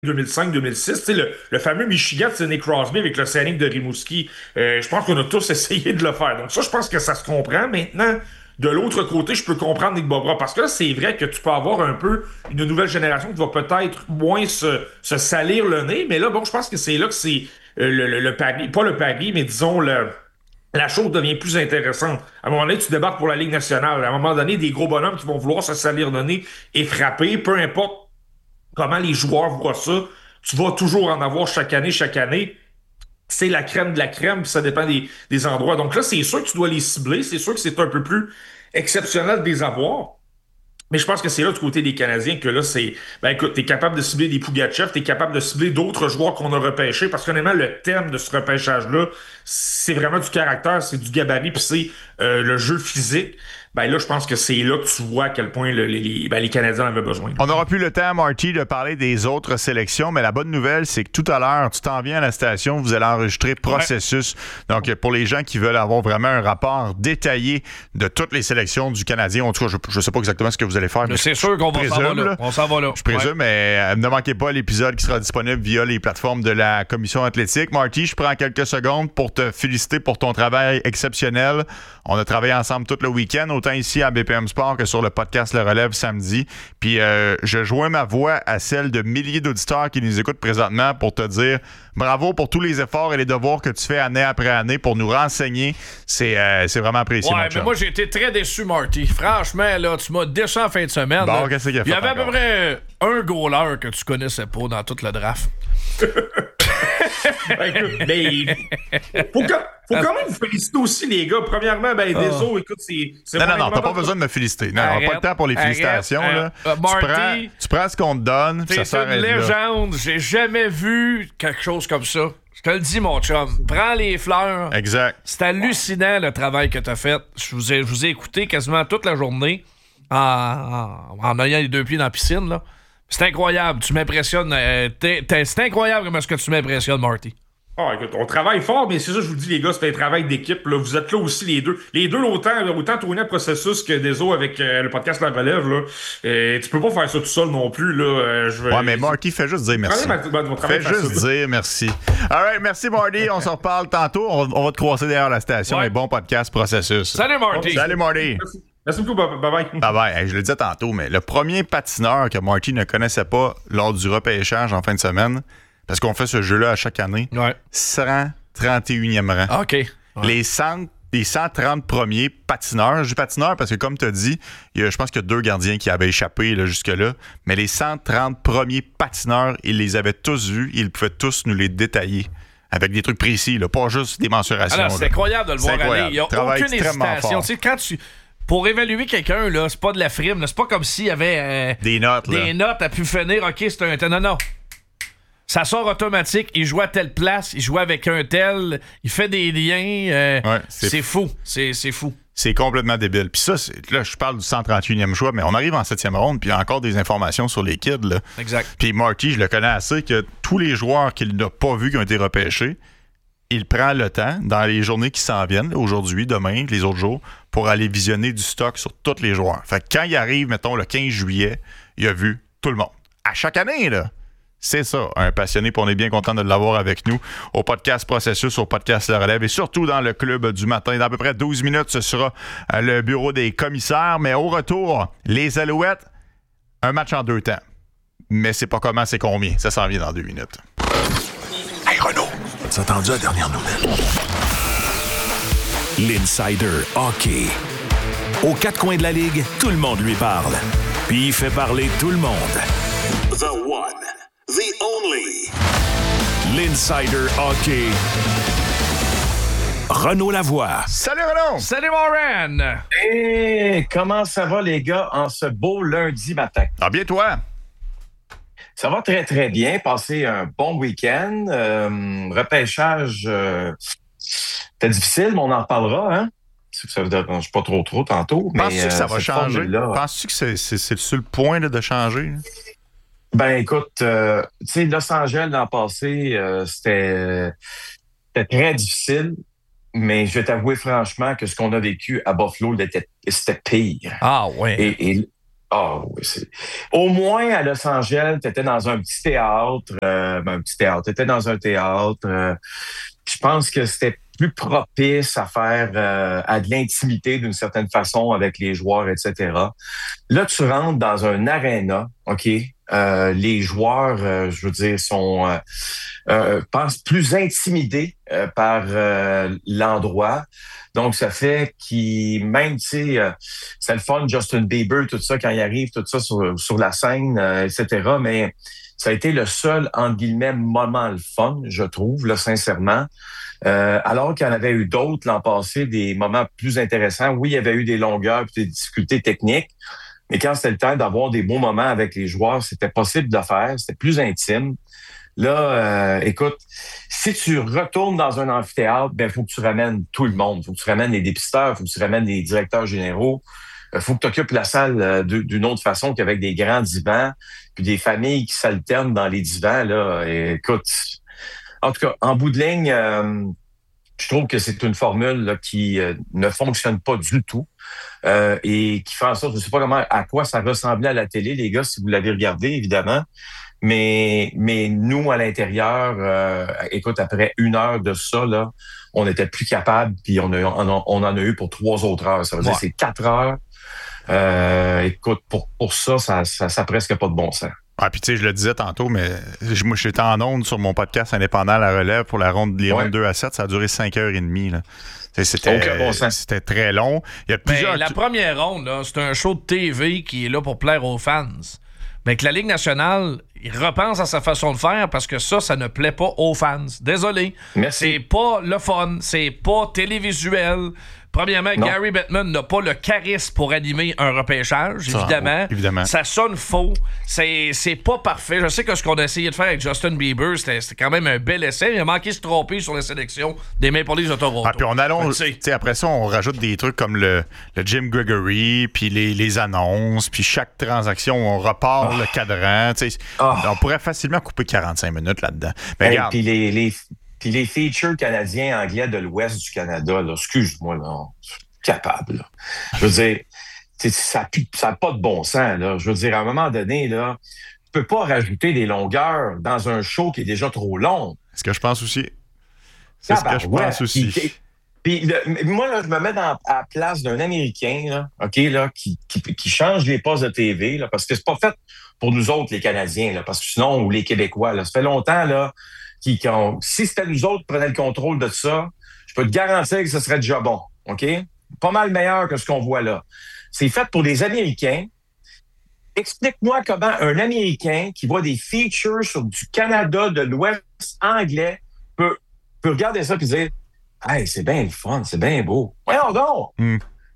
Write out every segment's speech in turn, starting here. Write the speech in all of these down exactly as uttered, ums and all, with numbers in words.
deux mille cinq deux mille six, tu sais, le, le fameux Michigan de Sidney Crosby avec le Scénic de Rimouski. Euh, je pense qu'on a tous essayé de le faire. Donc ça, je pense que ça se comprend. Maintenant, de l'autre côté, je peux comprendre Nick Bobra. Parce que là, c'est vrai que tu peux avoir un peu une nouvelle génération qui va peut-être moins se, se salir le nez. Mais là, bon, je pense que c'est là que c'est euh, le, le, le pari, pas le pari, mais disons le... La chose devient plus intéressante. À un moment donné, tu débarques pour la Ligue nationale. À un moment donné, des gros bonhommes qui vont vouloir se salir le nez et frapper, peu importe comment les joueurs voient ça, tu vas toujours en avoir chaque année, chaque année. C'est la crème de la crème, puis ça dépend des, des endroits. Donc là, c'est sûr que tu dois les cibler, c'est sûr que c'est un peu plus exceptionnel de les avoir. Mais je pense que c'est là du côté des Canadiens que là, c'est... Ben écoute, t'es capable de cibler des Pougatchev, t'es capable de cibler d'autres joueurs qu'on a repêchés, parce qu'honnêtement, le thème de ce repêchage-là, c'est vraiment du caractère, c'est du gabarit, puis c'est euh, le jeu physique. Ben là, je pense que c'est là que tu vois à quel point le- les, les- ben, les Canadiens en avaient besoin. On n'aura plus le temps, Marty, de parler des autres sélections, mais la bonne nouvelle, c'est que tout à l'heure, tu t'en viens à la station, vous allez enregistrer Processus. Ouais. Donc, pour les gens qui veulent avoir vraiment un rapport détaillé de toutes les sélections du Canadien, en tout cas, je ne sais pas exactement ce que vous allez faire. Mais c'est sûr qu'on va s'en va là. On s'en va là. Je présume, ouais. mais euh, ne manquez pas l'épisode qui sera disponible via les plateformes de la Commission athlétique. Marty, je prends quelques secondes pour te féliciter pour ton travail exceptionnel. On a travaillé ensemble tout le week-end, autant ici à B P M Sport que sur le podcast Le Relève samedi. Puis euh, je joins ma voix à celle de milliers d'auditeurs qui nous écoutent présentement pour te dire bravo pour tous les efforts et les devoirs que tu fais année après année pour nous renseigner. C'est, euh, c'est vraiment apprécié, ouais, mon mais chum. moi, j'ai été très déçu, Marty. Franchement, là, tu m'as déçu en fin de semaine. Bon, là. qu'est-ce qu'il y a Il y fait avait à peu encore? près un goaler que tu connaissais pas dans tout le draft. Ben, écoute, mais faut, quand, faut quand même vous féliciter aussi, les gars. Premièrement, ben, Deso, écoute, c'est. c'est Non, non, non, vraiment t'as pas besoin de me féliciter. Non, on Arrête, n'a pas le temps pour les arrête, félicitations. euh, là. euh, tu, Marty, prends, tu prends ce qu'on te donne, puis ça T'es s'arrête une là. légende. J'ai jamais vu quelque chose comme ça. Je te le dis, mon chum. Prends les fleurs. Exact. C'est hallucinant le travail que t'as fait. Je vous ai, je vous ai écouté quasiment toute la journée en, en, en ayant les deux pieds dans la piscine. Là. C'est incroyable. Tu m'impressionnes. Euh, t'es- t'es- c'est incroyable comment est-ce que tu m'impressionnes, Marty. Ah, écoute, on travaille fort, mais c'est ça, je vous dis, les gars, c'est un travail d'équipe. Là. Vous êtes là aussi, les deux. Les deux, autant, autant tourner le processus que Deso avec euh, le podcast La Relève. Là. Euh, tu peux pas faire ça tout seul non plus. Là. Euh, je vais... Ouais, mais Marty, fais juste dire merci. Prenez ma- votre travail Fais juste facile. dire merci. All right, merci, Marty. On se reparle tantôt. On, on va te croiser derrière la station. Ouais. Et bon podcast Processus. Salut, Marty. Salut, Marty. Merci. Merci beaucoup. Bye bye. Bye bye. Hey, je le disais tantôt, mais le premier patineur que Marty ne connaissait pas lors du repêchage en fin de semaine, parce qu'on fait ce jeu-là à chaque année, Ouais. cent trente et unième rang. OK. Ouais. Les, cent, les cent trente premiers patineurs, je dis patineurs parce que comme tu as dit, il y a, je pense qu'il y a deux gardiens qui avaient échappé là, jusque-là, mais les cent trente premiers patineurs, ils les avaient tous vus, ils pouvaient tous nous les détailler. Avec des trucs précis, là, pas juste des mensurations. Alors, c'est là. incroyable de le C'est voir incroyable. aller. Il n'y a Travail aucune extrêmement hésitation. fort. Tu sais, quand tu. Pour évaluer quelqu'un, là, c'est pas de la frime. là. C'est pas comme s'il y avait euh, Des notes, là. des notes à pu finir. OK, c'est un. Non, non. Ça sort automatique. Il joue à telle place. Il joue avec un tel. Il fait des liens. euh, Ouais, c'est c'est fou. C'est, c'est fou. C'est complètement débile. Puis ça, c'est, là, je parle du cent trente et unième choix, mais on arrive en septième ronde, puis il y a encore des informations sur les kids. Là. Exact. Puis Marty, je le connais assez, que tous les joueurs qu'il n'a pas vus qui ont été repêchés, il prend le temps, dans les journées qui s'en viennent, aujourd'hui, demain, les autres jours, pour aller visionner du stock sur tous les joueurs. Fait que quand il arrive, mettons, le quinze juillet, il a vu tout le monde. À chaque année, là. C'est ça, un passionné, puis on est bien content de l'avoir avec nous au podcast Processus, au podcast La Relève et surtout dans le club du matin. Dans à peu près douze minutes, ce sera euh, le bureau des commissaires. Mais au retour, les Alouettes, un match en deux temps. Mais c'est pas comment, c'est combien. Ça s'en vient dans deux minutes. Hey Renaud, as entendu la dernière nouvelle? L'Insider Hockey. Aux quatre coins de la ligue, tout le monde lui parle. Puis il fait parler tout le monde. The one, the only. L'Insider Hockey. Renaud Lavoie. Salut Renaud! Salut, Moran! Hey, comment ça va, les gars, en ce beau lundi matin? Ah bien toi! Ça va très, très bien. Passez un bon week-end. Euh, repêchage, euh, c'était difficile, mais on en reparlera, hein? Si ça ne vous dérange pas trop, trop tantôt. Mais, Penses-tu que ça euh, va cette changer? formule-là- Penses-tu que c'est, c'est, c'est sur le point là, de changer? Là? Ben, écoute, euh, tu sais, Los Angeles, l'an passé, euh, c'était, c'était très difficile. Mais je vais t'avouer franchement que ce qu'on a vécu à Buffalo, c'était, c'était pire. Ah, ouais. Et, et, Ah oui, c'est... Au moins, à Los Angeles, tu étais dans un petit théâtre. Euh, ben, un petit théâtre. Tu étais dans un théâtre. Euh, je pense que c'était plus propice à faire euh, à de l'intimité d'une certaine façon avec les joueurs, et cetera. Là, tu rentres dans un aréna, OK? Euh, les joueurs, euh, je veux dire, sont, euh, euh, pensent plus intimidés euh, par euh, l'endroit. Donc, ça fait qu'ils, même, tu sais, euh, c'est le fun, Justin Bieber, tout ça, quand il arrive, tout ça sur, sur la scène, euh, et cetera. Mais ça a été le seul, entre guillemets, moment le fun, je trouve, là, sincèrement. Euh, alors qu'il y en avait eu d'autres l'an passé, des moments plus intéressants. Oui, il y avait eu des longueurs et des difficultés techniques, mais quand c'était le temps d'avoir des beaux moments avec les joueurs, c'était possible de faire, c'était plus intime. Là, euh, écoute, si tu retournes dans un amphithéâtre, ben faut que tu ramènes tout le monde. Faut que tu ramènes les dépisteurs, faut que tu ramènes les directeurs généraux. Euh, faut que tu occupes la salle euh, de, d'une autre façon qu'avec des grands divans, puis des familles qui s'alternent dans les divans. Là, et, écoute, en tout cas, en bout de ligne, euh, je trouve que c'est une formule là, qui euh, ne fonctionne pas du tout euh, et qui fait en sorte, je ne sais pas comment, à quoi ça ressemblait à la télé, les gars, si vous l'avez regardé, évidemment. Mais, mais nous, à l'intérieur, euh, écoute, après une heure de ça, là, on n'était plus capable, puis on, a, on, on en a eu pour trois autres heures. Ça veut dire Ouais. que c'est quatre heures. Euh, écoute, pour, pour ça, ça, ça, ça presque pas de bon sens. Ah, puis tu sais, je le disais tantôt, mais moi, j'étais en onde sur mon podcast indépendant à la relève pour la ronde, les Ouais. rondes deux à sept. Ça a duré cinq heures trente. Là. C'était, Aucun bon sens. c'était très long. Il y a plusieurs... Ben, la première ronde, là, c'est un show de T V qui est là pour plaire aux fans. Mais que la Ligue nationale, il repense à sa façon de faire parce que ça, ça ne plaît pas aux fans. Désolé. Merci. C'est pas le fun. C'est pas télévisuel. Premièrement, Non. Gary Bettman n'a pas le charisme pour animer un repêchage, Ça, évidemment. oui, évidemment. Ça sonne faux. C'est, c'est pas parfait. Je sais que ce qu'on a essayé de faire avec Justin Bieber, c'était, c'était quand même un bel essai. Il a manqué de se tromper sur la sélection des Maple Leafs de Toronto. Ah, puis on allonge, Fait que, tu sais, après ça, on rajoute des trucs comme le, le Jim Gregory, puis les, les annonces, puis chaque transaction, on repart Oh. le cadran. Tu sais, Oh. On pourrait facilement couper quarante-cinq minutes là-dedans. Mais Hey, regarde, puis les, les, puis les features canadiens anglais de l'ouest du Canada, là, excuse-moi, là, je suis capable. Là. Je veux dire, tu sais, ça n'a pas de bon sens. Là. Je veux dire, à un moment donné, là, tu peux pas rajouter des longueurs dans un show qui est déjà trop long. c'est ce que je pense aussi. C'est ce que je Tabarouette. pense aussi. Puis, puis le- moi, là, je me mets dans, à la place d'un Américain, là, OK, là, qui, qui, qui change les postes de T V, là, parce que c'est pas fait pour nous autres, les Canadiens, là, parce que sinon, ou les Québécois, là, ça fait longtemps, là, qui, qui ont- si c'était nous autres qui prenaient le contrôle de ça, je peux te garantir que ce serait déjà bon, OK? Pas mal meilleur que ce qu'on voit là. C'est fait pour des Américains. Explique-moi comment un Américain qui voit des features sur du Canada, de l'Ouest anglais, peut, peut regarder ça et dire « Hey, c'est bien le fun, c'est bien beau. » Voyons donc! Mm.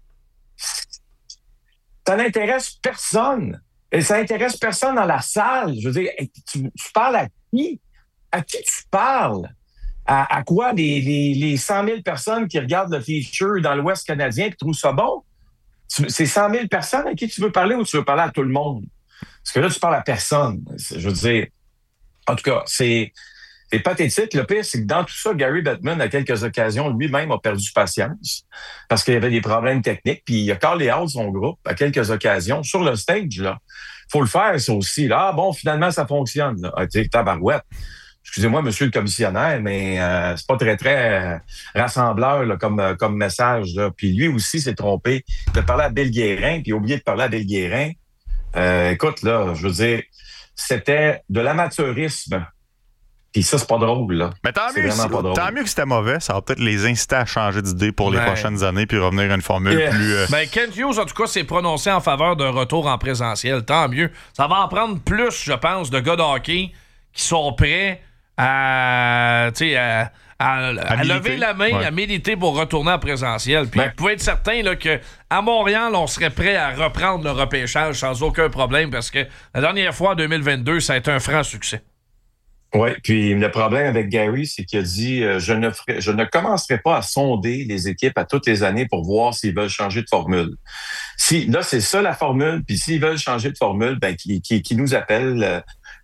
Ça n'intéresse personne. Et ça n'intéresse personne dans la salle. Je veux dire, tu, tu parles à qui? À qui tu parles? À, à quoi les, les, les cent mille personnes qui regardent le feature dans l'Ouest canadien et qui trouvent ça bon? Tu, c'est cent mille personnes à qui tu veux parler ou tu veux parler à tout le monde? Parce que là, tu parles à personne. Je veux dire, en tout cas, c'est, c'est pathétique. Le pire, c'est que dans tout ça, Gary Bettman, à quelques occasions, lui-même a perdu patience parce qu'il y avait des problèmes techniques. Puis il a callé out son groupe à quelques occasions sur le stage. Là, faut le faire, ça aussi. Là, ah, bon, finalement, ça fonctionne. Là. Ah, t'es tabarouette. Excusez-moi, monsieur le commissionnaire, mais euh, c'est pas très, très euh, rassembleur là, comme, euh, comme message. Là. Puis lui aussi s'est trompé de parler à Bill Guérin, puis oublié de parler à Bill Guérin. Euh, écoute, là, je veux dire, c'était de l'amateurisme. Puis ça, c'est pas drôle, là. Mais tant C'est mieux, vraiment si- pas drôle. tant mieux que c'était mauvais. Ça va peut-être les inciter à changer d'idée pour les Ouais. prochaines années puis revenir à une formule Yeah. plus... euh, Ben, Kent Hughes, en tout cas, s'est prononcé en faveur d'un retour en présentiel. Tant mieux. Ça va en prendre plus, je pense, de gars de hockey qui sont prêts à, tu sais, à, à, à militer. lever la main, Ouais. à militer pour retourner en présentiel. Puis Ben. vous pouvez être certain là, que à Montréal, on serait prêt à reprendre le repêchage sans aucun problème parce que la dernière fois, en deux mille vingt-deux, ça a été un franc succès. Oui, puis le problème avec Gary, c'est qu'il a dit euh, je ne ferai, je ne commencerai pas à sonder les équipes à toutes les années pour voir s'ils veulent changer de formule. Si là, c'est ça la formule, puis s'ils veulent changer de formule, ben qui, qui, qui nous appellent. Euh,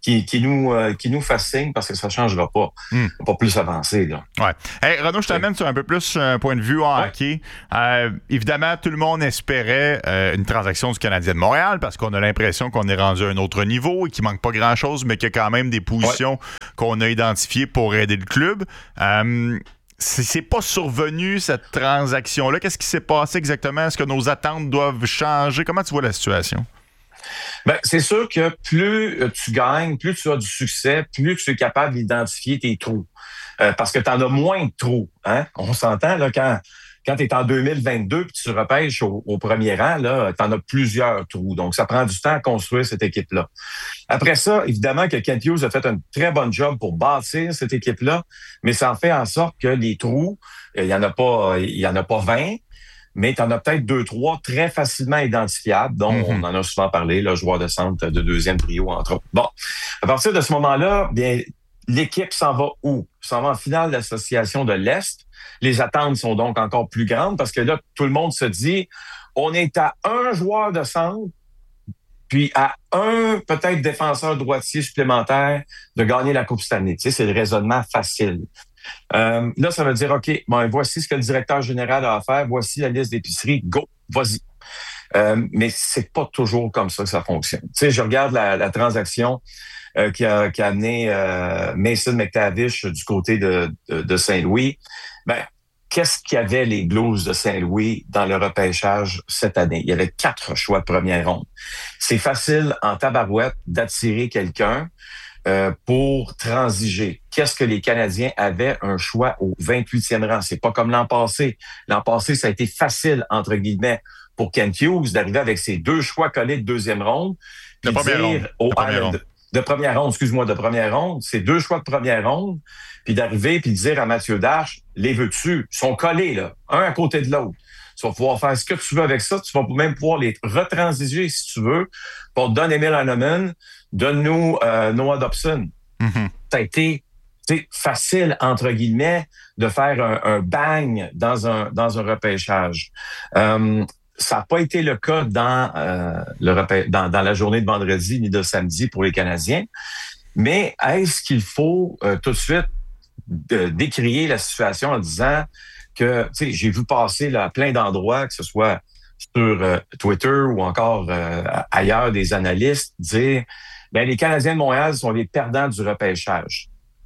qui, qui, nous, euh, qui nous fasse signe parce que ça ne changera pas. Mm. Pas plus avancé. Là. Ouais. Hey, Renaud, je t'amène ouais. sur un peu plus un point de vue en ouais. hockey. Euh, évidemment, tout le monde espérait euh, une transaction du Canadien de Montréal parce qu'on a l'impression qu'on est rendu à un autre niveau et qu'il manque pas grand-chose, mais qu'il y a quand même des positions ouais. qu'on a identifiées pour aider le club. Euh, c'est, c'est pas survenu, cette transaction-là. Qu'est-ce qui s'est passé exactement? Est-ce que nos attentes doivent changer? Comment tu vois la situation? Ben, c'est sûr que plus tu gagnes, plus tu as du succès, plus tu es capable d'identifier tes trous. Euh, parce que tu en as moins de trous. Hein? On s'entend, là, quand, quand tu es en deux mille vingt-deux et tu repêches au, au premier rang, tu en as plusieurs trous. Donc, ça prend du temps à construire cette équipe-là. Après ça, évidemment que Kent Hughes a fait un très bon job pour bâtir cette équipe-là, mais ça en fait en sorte que les trous, il n'y en a pas, il y en a pas vingt, mais tu en as peut-être deux, trois très facilement identifiables, dont mm-hmm. on en a souvent parlé, le joueur de centre de deuxième trio, entre autres. Bon, à partir de ce moment-là, bien, l'équipe s'en va où? S'en va en finale d'association de l'Est. Les attentes sont donc encore plus grandes parce que là, tout le monde se dit, on est à un joueur de centre, puis à un peut-être défenseur droitier supplémentaire de gagner la Coupe Stanley. Tu sais, c'est le raisonnement facile. Euh, là, ça veut dire, OK, bon, voici ce que le directeur général a à faire, voici la liste d'épicerie, go, vas-y. Euh, mais c'est pas toujours comme ça que ça fonctionne. Tu sais, je regarde la, la transaction euh, qui, a, qui a amené euh, Mason McTavish du côté de, de, de Saint-Louis. Ben, qu'est-ce qu'il y avait les Blues de Saint-Louis dans le repêchage cette année? Il y avait quatre choix de première ronde. C'est facile en tabarouette d'attirer quelqu'un Euh, pour transiger. Qu'est-ce que les Canadiens avaient un choix au vingt-huitième rang? C'est pas comme l'an passé. L'an passé, ça a été facile, entre guillemets, pour Kent Hughes d'arriver avec ses deux choix collés de deuxième ronde. De première ronde. Au, de, première ronde. De, de première ronde, excuse-moi, de première ronde. C'est deux choix de première ronde. Puis d'arriver puis de dire à Mathieu Darche, les veux-tu? Ils sont collés, là, un à côté de l'autre. Tu vas pouvoir faire ce que tu veux avec ça. Tu vas même pouvoir les retransiger si tu veux. Pour te donner Emil Hanneman, donne-nous euh, Noah Dobson. Mm-hmm. Ça a été facile, entre guillemets, de faire un, un bang dans un, dans un repêchage. Euh, ça n'a pas été le cas dans, euh, le repê- dans, dans la journée de vendredi ni de samedi pour les Canadiens. Mais est-ce qu'il faut euh, tout de suite de, décrier la situation en disant que, tu sais, j'ai vu passer là, plein d'endroits, que ce soit sur euh, Twitter ou encore euh, ailleurs, des analystes dire ben les Canadiens de Montréal sont les perdants du repêchage.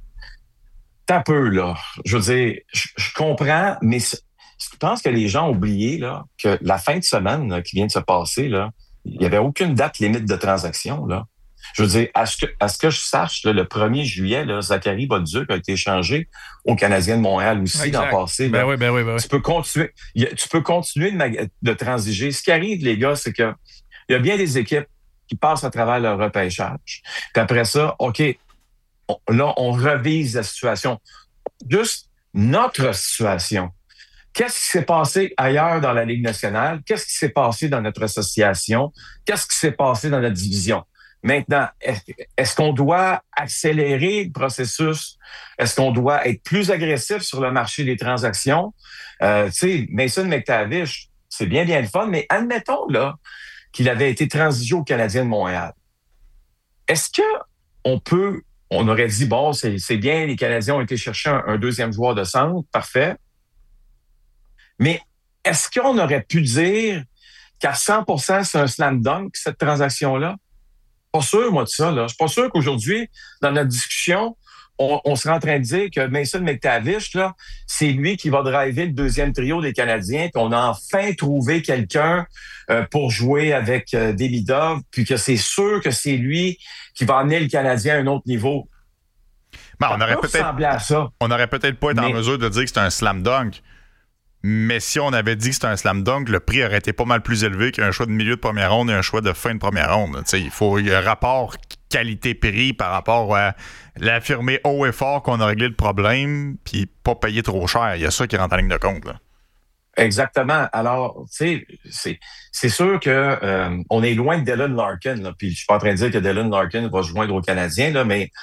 T'as peu, là. Je veux dire, je, je comprends, mais je pense que les gens ont oublié là, que la fin de semaine là, qui vient de se passer, là, il n'y avait aucune date limite de transaction. Là. Je veux dire, à ce que, à ce que je sache, là, le premier juillet, là, Zachary Bolduc a été échangé aux Canadiens de Montréal aussi exact. L'an passé. Ben là. oui, ben oui, ben oui. Tu peux continuer, tu peux continuer de, mag- de transiger. Ce qui arrive, les gars, c'est que il y a bien des équipes qui passent à travers leur repêchage. Puis après ça, OK, on, là, on revise la situation. Juste notre situation. Qu'est-ce qui s'est passé ailleurs dans la Ligue nationale? Qu'est-ce qui s'est passé dans notre association? Qu'est-ce qui s'est passé dans notre division? Maintenant, est-ce qu'on doit accélérer le processus? Est-ce qu'on doit être plus agressif sur le marché des transactions? Euh, tu sais, Mason McTavish, c'est bien, bien le fun, mais admettons là qu'il avait été transigé au Canadien de Montréal. Est-ce que on peut, on aurait dit, bon, c'est, c'est bien, les Canadiens ont été chercher un, un deuxième joueur de centre, parfait. Mais est-ce qu'on aurait pu dire qu'à cent pour cent, c'est un slam dunk, cette transaction-là? Pas sûr, moi, de ça. Là. Je suis pas sûr qu'aujourd'hui, dans notre discussion, on, on serait en train de dire que Mason McTavish, là, c'est lui qui va driver le deuxième trio des Canadiens, qu'on a enfin trouvé quelqu'un euh, pour jouer avec euh, Demidov, puis que c'est sûr que c'est lui qui va amener le Canadien à un autre niveau. Ben, on aurait peut-être, à ça. on aurait peut-être pas été mais, en mesure de dire que c'est un slam dunk. Mais si on avait dit que c'était un slam dunk, le prix aurait été pas mal plus élevé qu'un choix de milieu de première ronde et un choix de fin de première ronde. T'sais, il faut il y a un rapport qualité-prix par rapport à l'affirmer haut et fort qu'on a réglé le problème puis pas payer trop cher. Il y a ça qui rentre en ligne de compte. Là. Exactement. Alors, tu sais, c'est, c'est sûr que euh, on est loin de Dylan Larkin. Là, puis je suis pas en train de dire que Dylan Larkin va se joindre aux Canadiens, là, mais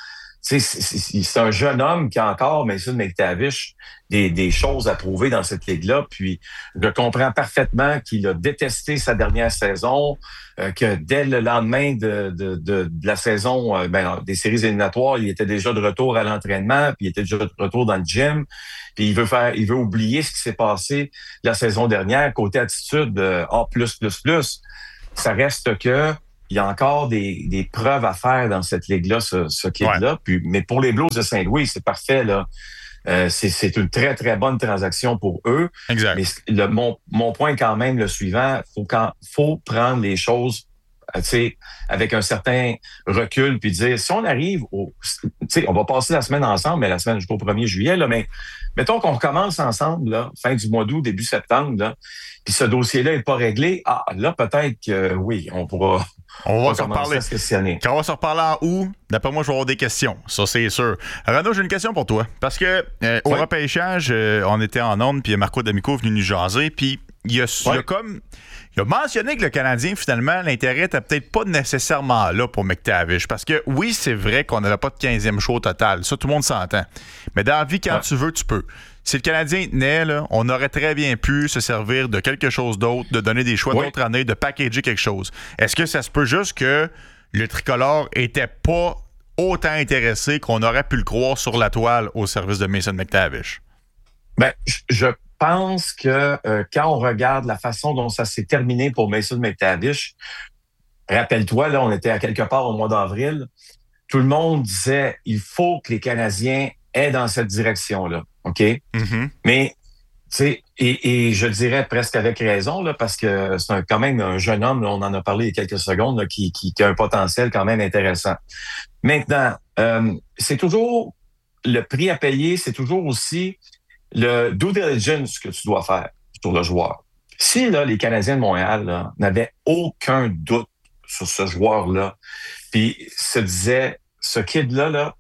c'est, c'est, c'est un jeune homme qui a encore, Mason McTavish, des, des choses à prouver dans cette ligue-là. Puis, je comprends parfaitement qu'il a détesté sa dernière saison, euh, que dès le lendemain de, de, de, de la saison euh, ben, des séries éliminatoires, il était déjà de retour à l'entraînement, puis il était déjà de retour dans le gym. Puis il veut faire, il veut oublier ce qui s'est passé la saison dernière. Côté attitude, euh, A plus, plus, plus, ça reste que il y a encore des, des preuves à faire dans cette ligue-là, ce, ce kid-là. Ouais. Puis, mais pour les Blues de Saint-Louis, c'est parfait, là. Euh, c'est, c'est une très, très bonne transaction pour eux. Exact. Mais le, mon, mon point est quand même le suivant. Faut quand, faut prendre les choses, tu sais, avec un certain recul, puis dire, si on arrive au, tu sais, on va passer la semaine ensemble, mais la semaine jusqu'au premier juillet, là, mais mettons qu'on recommence ensemble, là, fin du mois d'août, début septembre, là, puis ce dossier-là n'est pas réglé, ah, là, peut-être que, oui, on pourra... On va se reparler. Quand on va se reparler en août, d'après moi, je vais avoir des questions. Ça, c'est sûr. Renaud, j'ai une question pour toi. Parce que euh, au ouais. repêchage, euh, on était en onde, puis Marco D'Amico est venu nous jaser, puis il a, ouais. il a comme... Il a mentionné que le Canadien, finalement, l'intérêt n'était peut-être pas nécessairement là pour McTavish. Parce que oui, c'est vrai qu'on n'avait pas de quinzième choix au total. Ça, tout le monde s'entend. Mais dans la vie, quand ouais. tu veux, tu peux. Si le Canadien tenait, là, on aurait très bien pu se servir de quelque chose d'autre, de donner des choix oui. d'autres années, de packager quelque chose. Est-ce que ça se peut juste que le tricolore était pas autant intéressé qu'on aurait pu le croire sur la toile au service de Mason McTavish? Ben, je pense que euh, quand on regarde la façon dont ça s'est terminé pour Mason McTavish, rappelle-toi, là, on était à quelque part au mois d'avril, tout le monde disait il faut que les Canadiens aient dans cette direction-là. OK? Mm-hmm. Mais, tu sais, et, et je dirais presque avec raison, là, parce que c'est un, quand même un jeune homme, là, on en a parlé il y a quelques secondes, là, qui, qui, qui a un potentiel quand même intéressant. Maintenant, euh, c'est toujours le prix à payer, c'est toujours aussi le due diligence que tu dois faire sur le joueur. Si là, les Canadiens de Montréal là, n'avaient aucun doute sur ce joueur-là, puis se disaient, ce kid-là, là,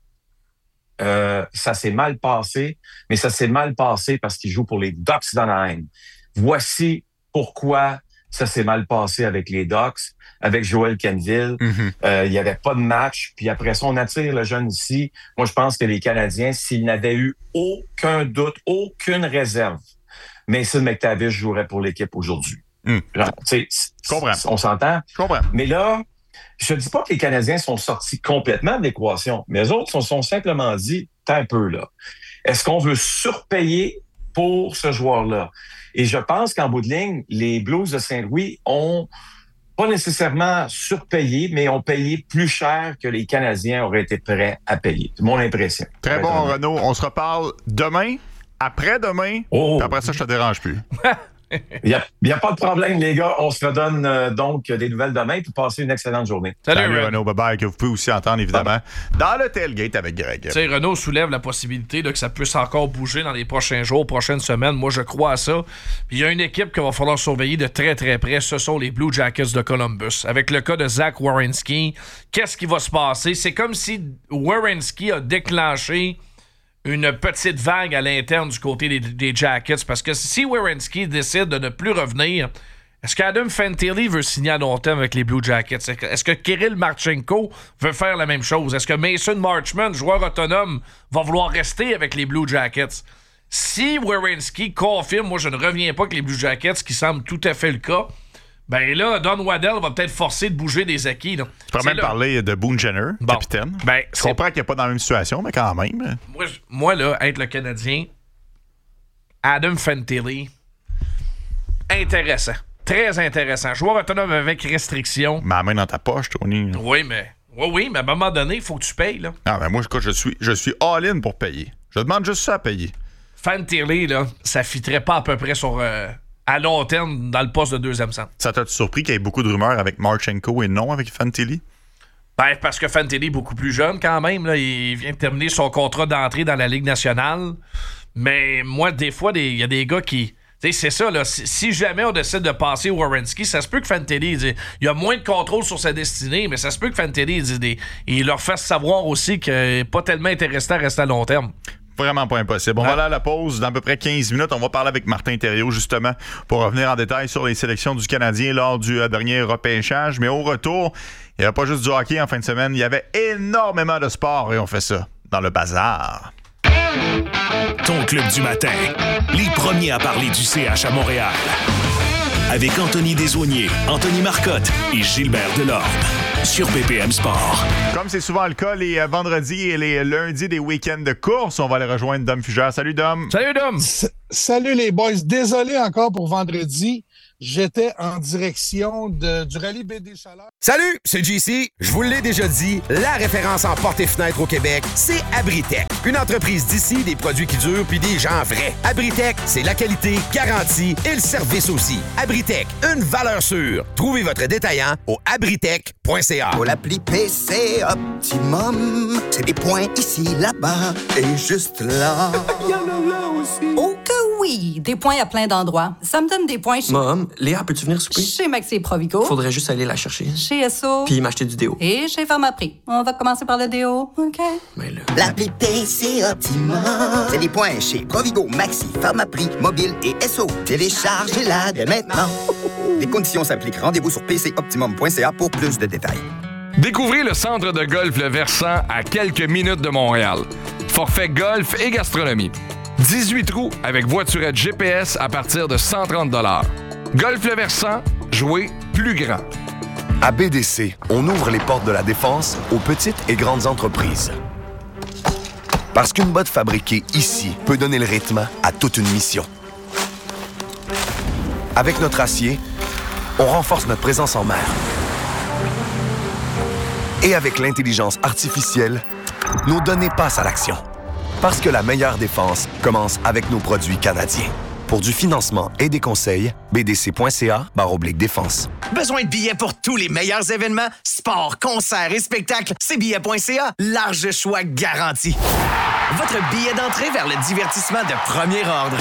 Euh, ça s'est mal passé, mais ça s'est mal passé parce qu'il joue pour les Ducks d'Anaheim. Voici pourquoi ça s'est mal passé avec les Ducks, avec Joel Kenville. Mm-hmm. Euh, il n'y avait pas de match. Puis après ça, on attire le jeune ici. Moi, je pense que les Canadiens, s'ils n'avaient eu aucun doute, aucune réserve, Mason McTavish jouerait pour l'équipe aujourd'hui. Mm. Genre, tu sais, on s'entend? Je comprends. Mais là, je ne dis pas que les Canadiens sont sortis complètement de l'équation, mais eux autres se sont simplement dit, t'as un peu là. Est-ce qu'on veut surpayer pour ce joueur-là? Et je pense qu'en bout de ligne, les Blues de Saint-Louis ont pas nécessairement surpayé, mais ont payé plus cher que les Canadiens auraient été prêts à payer. C'est mon impression. Très bon, Renaud. On se reparle demain, après-demain, oh. puis après ça, je te dérange plus. Il n'y a, a pas de problème, les gars. On se redonne euh, donc des nouvelles demain pour passer une excellente journée. Salut, Salut Renaud. Renaud. Bye-bye, que vous pouvez aussi entendre, évidemment, dans le tailgate avec Greg. Tu sais, Renaud soulève la possibilité là, que ça puisse encore bouger dans les prochains jours, prochaines semaines. Moi, je crois à ça. Puis il y a une équipe qu'il va falloir surveiller de très, très près. Ce sont les Blue Jackets de Columbus. Avec le cas de Zach Werenski, qu'est-ce qui va se passer? C'est comme si Werenski a déclenché une petite vague à l'interne du côté des, des Jackets, parce que si Werenski décide de ne plus revenir, est-ce qu'Adam Fantilli veut signer à long terme avec les Blue Jackets? Est-ce que Kirill Marchenko veut faire la même chose? Est-ce que Mason Marchment, joueur autonome, va vouloir rester avec les Blue Jackets? Si Werenski confirme, moi je ne reviens pas avec les Blue Jackets, ce qui semble tout à fait le cas, ben là, Don Waddell va peut-être forcer de bouger des acquis. Là. Tu pourrais même là. parler de Boone Jenner, bon. capitaine. Ben, je comprends qu'il n'est pas dans la même situation, mais quand même. Moi, moi là, être le Canadien, Adam Fantilli, intéressant. Très intéressant. Joueur autonome avec restriction. Ma main dans ta poche, Tony. Oui, mais oui, oui, mais à un moment donné, il faut que tu payes. Là. Ah, ben moi, écoute, je suis, je suis all-in pour payer. Je demande juste ça à payer. Fantilli, là, ça fitterait pas à peu près sur... Euh, à long terme dans le poste de deuxième centre. Ça t'a surpris qu'il y ait beaucoup de rumeurs avec Marchenko et non avec Fantilli? Ben, parce que Fantilli est beaucoup plus jeune quand même. Là. Il vient de terminer son contrat d'entrée dans la Ligue nationale. Mais moi, des fois, il y a des gars qui... Tu sais, c'est ça, là. Si, si jamais on décide de passer Werenski, ça se peut que Fantilli, il y a moins de contrôle sur sa destinée, mais ça se peut que Fantilli, il, il leur fasse savoir aussi qu'il n'est pas tellement intéressant à rester à long terme. Vraiment pas impossible. On ouais. va aller à la pause dans à peu près quinze minutes. On va parler avec Martin Thériault, justement, pour revenir en détail sur les sélections du Canadien lors du euh, dernier repêchage. Mais au retour, il n'y avait pas juste du hockey en fin de semaine. Il y avait énormément de sport et on fait ça dans le bazar. Ton club du matin, les premiers à parler du C H à Montréal. Avec Anthony Desaulniers, Anthony Marcotte et Gilbert Delorme. Sur B P M Sport. Comme c'est souvent le cas, les vendredis et les lundis des week-ends de course, on va aller rejoindre Dom Fugère. Salut Dom. Salut Dom. S- Salut les boys. Désolé encore pour vendredi. J'étais en direction de, du rallye B D Chaleur. Salut, c'est J C. Je vous l'ai déjà dit, la référence en portes et fenêtres au Québec, c'est Abritech. Une entreprise d'ici, des produits qui durent puis des gens vrais. Abritech, c'est la qualité, garantie et le service aussi. Abritech, une valeur sûre. Trouvez votre détaillant au abritech point c a. Pour l'appli P C Optimum, c'est des points ici, là-bas et juste là. Il y en a là aussi. Oh que oui! Des points à plein d'endroits. Ça me donne des points chez... Mom, Léa, peux-tu venir souper? Chez Maxi et Provigo. Faudrait juste aller la chercher. Chez S O. Puis m'acheter du déo. Et chez Pharmaprix. On va commencer par le déo, OK? Mais là... L'appli P C Optimum, c'est des points chez Provigo, Maxi, Pharmaprix, Mobile et S O. Téléchargez-la dès maintenant. Les conditions s'appliquent. Rendez-vous sur p c optimum point c a pour plus de détails. Découvrez le centre de golf Le Versant à quelques minutes de Montréal. Forfait golf et gastronomie. dix-huit trous avec voiturette G P S à partir de cent trente dollars. Golf Le Versant, jouez plus grand. À B D C, on ouvre les portes de la défense aux petites et grandes entreprises. Parce qu'une botte fabriquée ici peut donner le rythme à toute une mission. Avec notre acier, on renforce notre présence en mer. Et avec l'intelligence artificielle, nos données passent à l'action. Parce que la meilleure défense commence avec nos produits canadiens. Pour du financement et des conseils, b d c point c a barre oblique défense. Besoin de billets pour tous les meilleurs événements? Sport, concerts et spectacles, c'est billets point c a. Large choix garanti. Votre billet d'entrée vers le divertissement de premier ordre.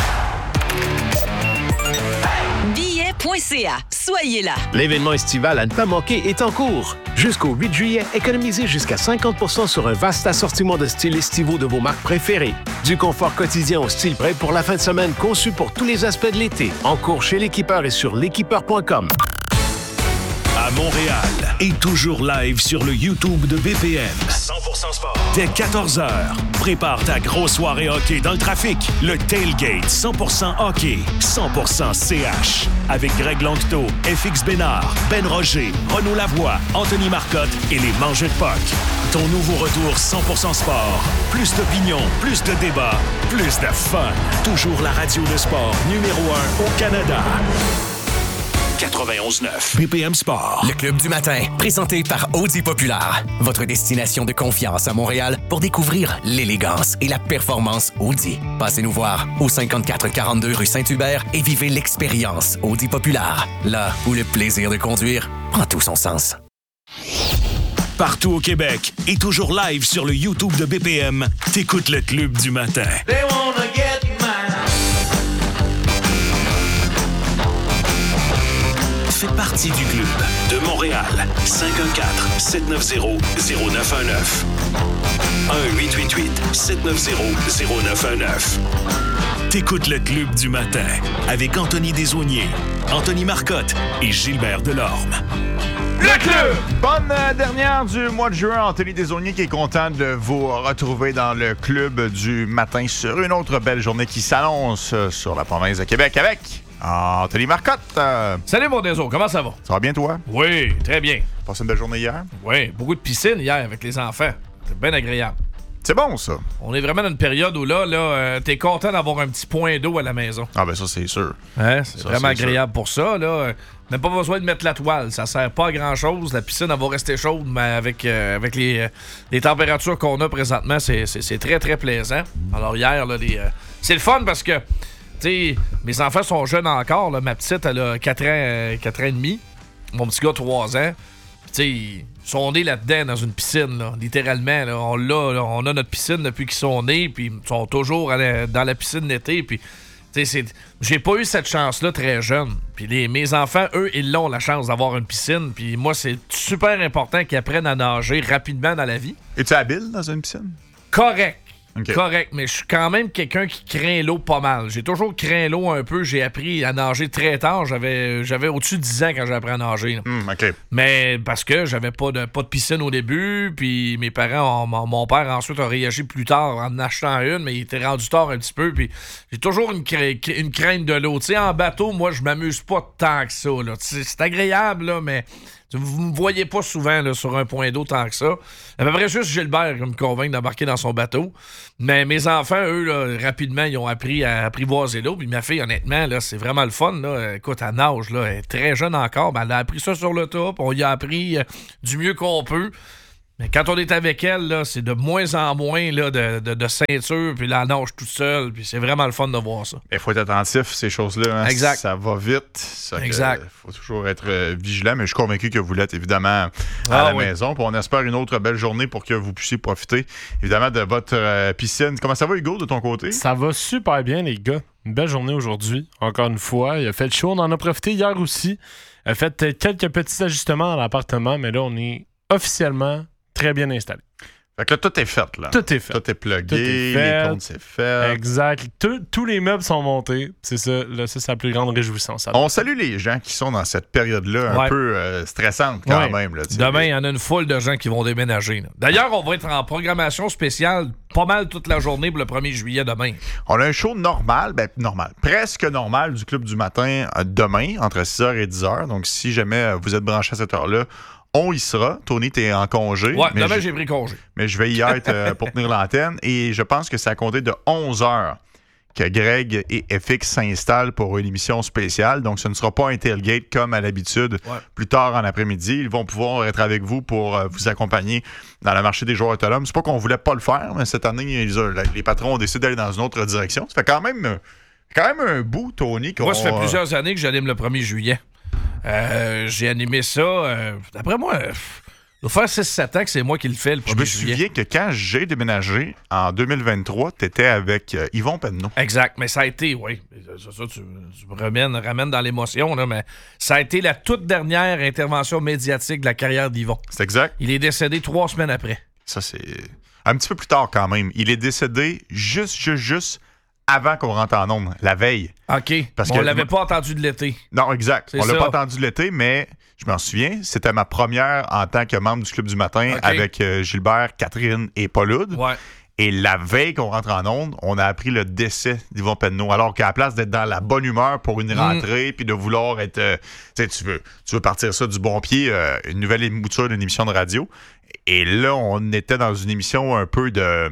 billets point c a. Soyez là. L'événement estival à ne pas manquer est en cours. Jusqu'au huit juillet, économisez jusqu'à cinquante pour cent sur un vaste assortiment de styles estivaux de vos marques préférées. Du confort quotidien au style prêt pour la fin de semaine conçu pour tous les aspects de l'été. En cours chez l'équipeur et sur l'équipeur point com. À Montréal et toujours live sur le YouTube de B P M. cent pour cent sport. Dès quatorze heures, prépare ta grosse soirée hockey dans le trafic. Le Tailgate cent pour cent hockey, cent pour cent C H. Avec Greg Langto, F X Bénard, Ben Roger, Renaud Lavoie, Anthony Marcotte et les Mangeux de Puck. Ton nouveau retour cent pour cent sport. Plus d'opinion, plus de débats, plus de fun. Toujours la radio de sport numéro un au Canada. quatre-vingt-onze neuf B P M Sport. Le Club du matin, présenté par Audi Populaire. Votre destination de confiance à Montréal pour découvrir l'élégance et la performance Audi. Passez nous voir au cinquante-quatre quarante-deux rue Saint-Hubert et vivez l'expérience Audi Populaire. Là où le plaisir de conduire prend tout son sens. Partout au Québec et toujours live sur le YouTube de B P M, t'écoutes le Club du matin. They wanna get mine. Fais partie du club de Montréal. cinq un quatre, sept neuf zéro, zéro neuf un neuf. un huit huit huit, sept neuf zéro, zéro neuf un neuf. T'écoutes le Club du matin avec Anthony Desaulniers, Anthony Marcotte et Gilbert Delorme. Le club! Bonne euh, dernière du mois de juin. Anthony Desaulniers qui est content de vous retrouver dans le club du matin sur une autre belle journée qui s'annonce sur la province de Québec avec Anthony Marcotte. Euh... Salut mon Deso, comment ça va? Ça va bien toi? Oui, très bien. Passé une belle journée hier? Oui, beaucoup de piscine hier avec les enfants. C'est bien agréable. C'est bon, ça. On est vraiment dans une période où là, là euh, t'es content d'avoir un petit point d'eau à la maison. Ah ben ça, c'est sûr. Hein? C'est ça, vraiment c'est agréable sûr. pour ça. Là. Même pas besoin de mettre la toile. Ça sert pas à grand-chose. La piscine, elle va rester chaude, mais avec, euh, avec les, euh, les températures qu'on a présentement, c'est, c'est, c'est très, très plaisant. Alors hier, là, les, euh, c'est le fun parce que, tu sais, mes enfants sont jeunes encore. Là. Ma petite, elle a quatre ans, euh, quatre ans et demi. Mon petit gars, trois ans. Tu sais, ils sont nés là-dedans, dans une piscine, là, littéralement. Là, on, l'a, là, on a notre piscine depuis qu'ils sont nés, puis ils sont toujours à la, dans la piscine l'été. Puis, tu sais, c'est, j'ai pas eu cette chance-là très jeune. Puis les, mes enfants, eux, ils l'ont la chance d'avoir une piscine. Puis moi, c'est super important qu'ils apprennent à nager rapidement dans la vie. Es-tu habile dans une piscine? Correct. Okay. Correct, mais je suis quand même quelqu'un qui craint l'eau pas mal. J'ai toujours craint l'eau un peu. J'ai appris à nager très tard. J'avais, j'avais au-dessus de dix ans quand j'ai appris à nager. Mm, OK. Mais parce que j'avais pas de, pas de piscine au début, puis mes parents, ont, mon, mon père ensuite a réagi plus tard en achetant une, mais il était rendu tard un petit peu, puis j'ai toujours une, cra- une crainte de l'eau. Tu sais, en bateau, moi, je m'amuse pas tant que ça. Là. C'est agréable, là, mais vous me voyez pas souvent là, sur un point d'eau tant que ça. À peu près juste Gilbert qui me convainc d'embarquer dans son bateau. Mais mes enfants, eux, là, rapidement, ils ont appris à apprivoiser l'eau. Puis ma fille, honnêtement, là, c'est vraiment le fun. Là. Écoute, elle nage, là, elle est très jeune encore. Ben, elle a appris ça sur le top. On y a appris euh, du mieux qu'on peut. Mais quand on est avec elle, là, c'est de moins en moins là, de, de, de ceinture, puis la nage toute seule, puis c'est vraiment le fun de voir ça. Il faut être attentif, ces choses-là. Hein. Exact. Ça va vite. Ça exact. Il faut toujours être euh, vigilant, mais je suis convaincu que vous l'êtes évidemment à ah, la oui. maison. Puis on espère une autre belle journée pour que vous puissiez profiter évidemment de votre euh, piscine. Comment ça va, Hugo, de ton côté? Ça va super bien, les gars. Une belle journée aujourd'hui, encore une fois. Il a fait chaud, on en a profité hier aussi. Il a fait quelques petits ajustements dans l'appartement, mais là, on est officiellement très bien installé. Fait que là, tout est fait, là. Tout est fait. Tout est plugué, Tout est fait. les comptes, c'est fait. Exact. Tout, tous les meubles sont montés. C'est ça, là, ça, c'est la plus grande réjouissance. On salue les gens qui sont dans cette période-là un ouais. peu euh, stressante quand ouais. même. Là, demain, il y en a une foule de gens qui vont déménager. D'ailleurs, on va être en programmation spéciale pas mal toute la journée pour le premier juillet demain. On a un show normal, ben normal, presque normal du Club du matin euh, demain, entre six heures et dix heures. Donc, si jamais vous êtes branché à cette heure-là, on y sera. Tony, t'es en congé. Ouais, mais demain, j'ai pris congé. Mais je vais y être euh, pour tenir l'antenne. Et je pense que c'est à compter de onze heures que Greg et F X s'installent pour une émission spéciale. Donc, ce ne sera pas un tailgate comme à l'habitude. Ouais. Plus tard en après-midi, ils vont pouvoir être avec vous pour euh, vous accompagner dans le marché des joueurs autonomes. C'est pas qu'on voulait pas le faire, mais cette année, ils, les patrons ont décidé d'aller dans une autre direction. Ça fait quand même, quand même un bout, Tony. Moi, ça fait plusieurs années que j'anime le premier juillet. Euh, j'ai animé ça. Euh, d'après moi, il va faire six sept ans que c'est moi qui le fais le premier juillet. Je me juillet. souviens que quand j'ai déménagé en deux mille vingt-trois, tu étais avec euh, Yvon Penneau. Exact, mais ça a été, oui. C'est ça, tu, tu me ramènes, ramènes dans l'émotion, là, mais ça a été la toute dernière intervention médiatique de la carrière d'Yvon. C'est exact. Il est décédé trois semaines après. Ça, c'est un petit peu plus tard quand même. Il est décédé juste, juste, juste avant qu'on rentre en ondes, la veille. OK. Parce bon, que on l'avait pas entendu de l'été. Non, exact. C'est on l'a ça. pas entendu de l'été, mais je m'en souviens, c'était ma première en tant que membre du Club du matin okay. avec euh, Gilbert, Catherine et Paul Oud. Ouais. Et la veille qu'on rentre en ondes, on a appris le décès d'Yvon Penneau. Alors qu'à la place d'être dans la bonne humeur pour une rentrée, mm. puis de vouloir être... Euh, tu sais, tu veux, tu veux partir ça du bon pied, euh, une nouvelle mouture d'une émission de radio. Et là, on était dans une émission un peu de...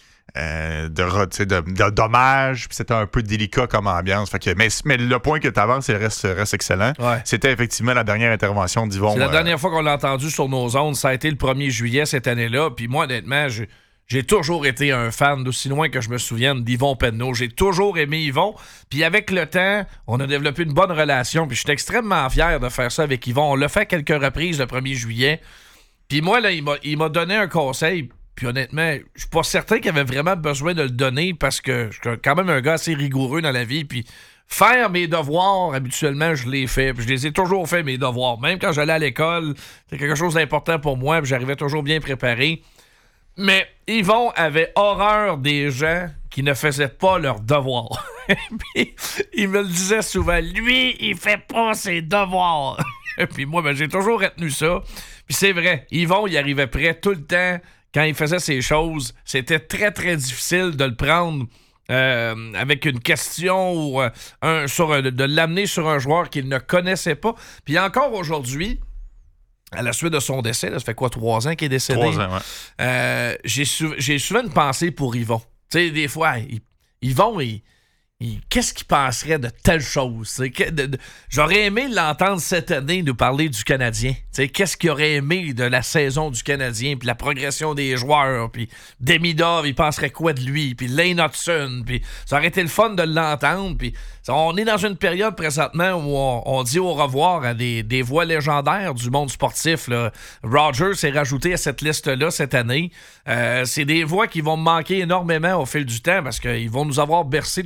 Euh, de, de, de dommages, puis c'était un peu délicat comme ambiance. Fait que, mais, mais le point que tu avances, il reste, reste excellent. Ouais. C'était effectivement la dernière intervention d'Yvon. C'est la euh... dernière fois qu'on l'a entendu sur nos ondes. Ça a été le premier juillet cette année-là. Puis moi, honnêtement, je, j'ai toujours été un fan, d'aussi loin que je me souvienne, d'Yvon Penneau. J'ai toujours aimé Yvon. Puis avec le temps, on a développé une bonne relation. Puis je suis extrêmement fier de faire ça avec Yvon. On l'a fait à quelques reprises le premier juillet. Puis moi, là, il m'a, il m'a donné un conseil. Puis honnêtement, je suis pas certain qu'il avait vraiment besoin de le donner parce que je suis quand même un gars assez rigoureux dans la vie. Puis faire mes devoirs, habituellement, je les fais. Puis je les ai toujours fait, mes devoirs. Même quand j'allais à l'école, c'était quelque chose d'important pour moi. Puis j'arrivais toujours bien préparé. Mais Yvon avait horreur des gens qui ne faisaient pas leurs devoirs. Puis il me le disait souvent. Lui, il fait pas ses devoirs. Puis moi, ben, j'ai toujours retenu ça. Puis c'est vrai, Yvon, il arrivait prêt tout le temps. Quand il faisait ces choses, c'était très, très difficile de le prendre euh, avec une question ou euh, un, sur un, de l'amener sur un joueur qu'il ne connaissait pas. Puis encore aujourd'hui, à la suite de son décès, là, ça fait quoi, trois ans qu'il est décédé? Trois ans, ouais. Euh, j'ai, sou- j'ai souvent une pensée pour Yvon. Tu sais, des fois, il, Yvon, il... Il, qu'est-ce qu'il penserait de telle chose? Que, de, de, j'aurais aimé l'entendre cette année nous parler du Canadien. T'sais, qu'est-ce qu'il aurait aimé de la saison du Canadien, puis la progression des joueurs, puis Demidov, il penserait quoi de lui, puis Lane Hudson, puis ça aurait été le fun de l'entendre. Puis on est dans une période présentement où on, on dit au revoir à des, des voix légendaires du monde sportif. Là. Rogers s'est rajouté à cette liste-là cette année. Euh, c'est des voix qui vont me manquer énormément au fil du temps parce qu'ils vont nous avoir bercé toute notre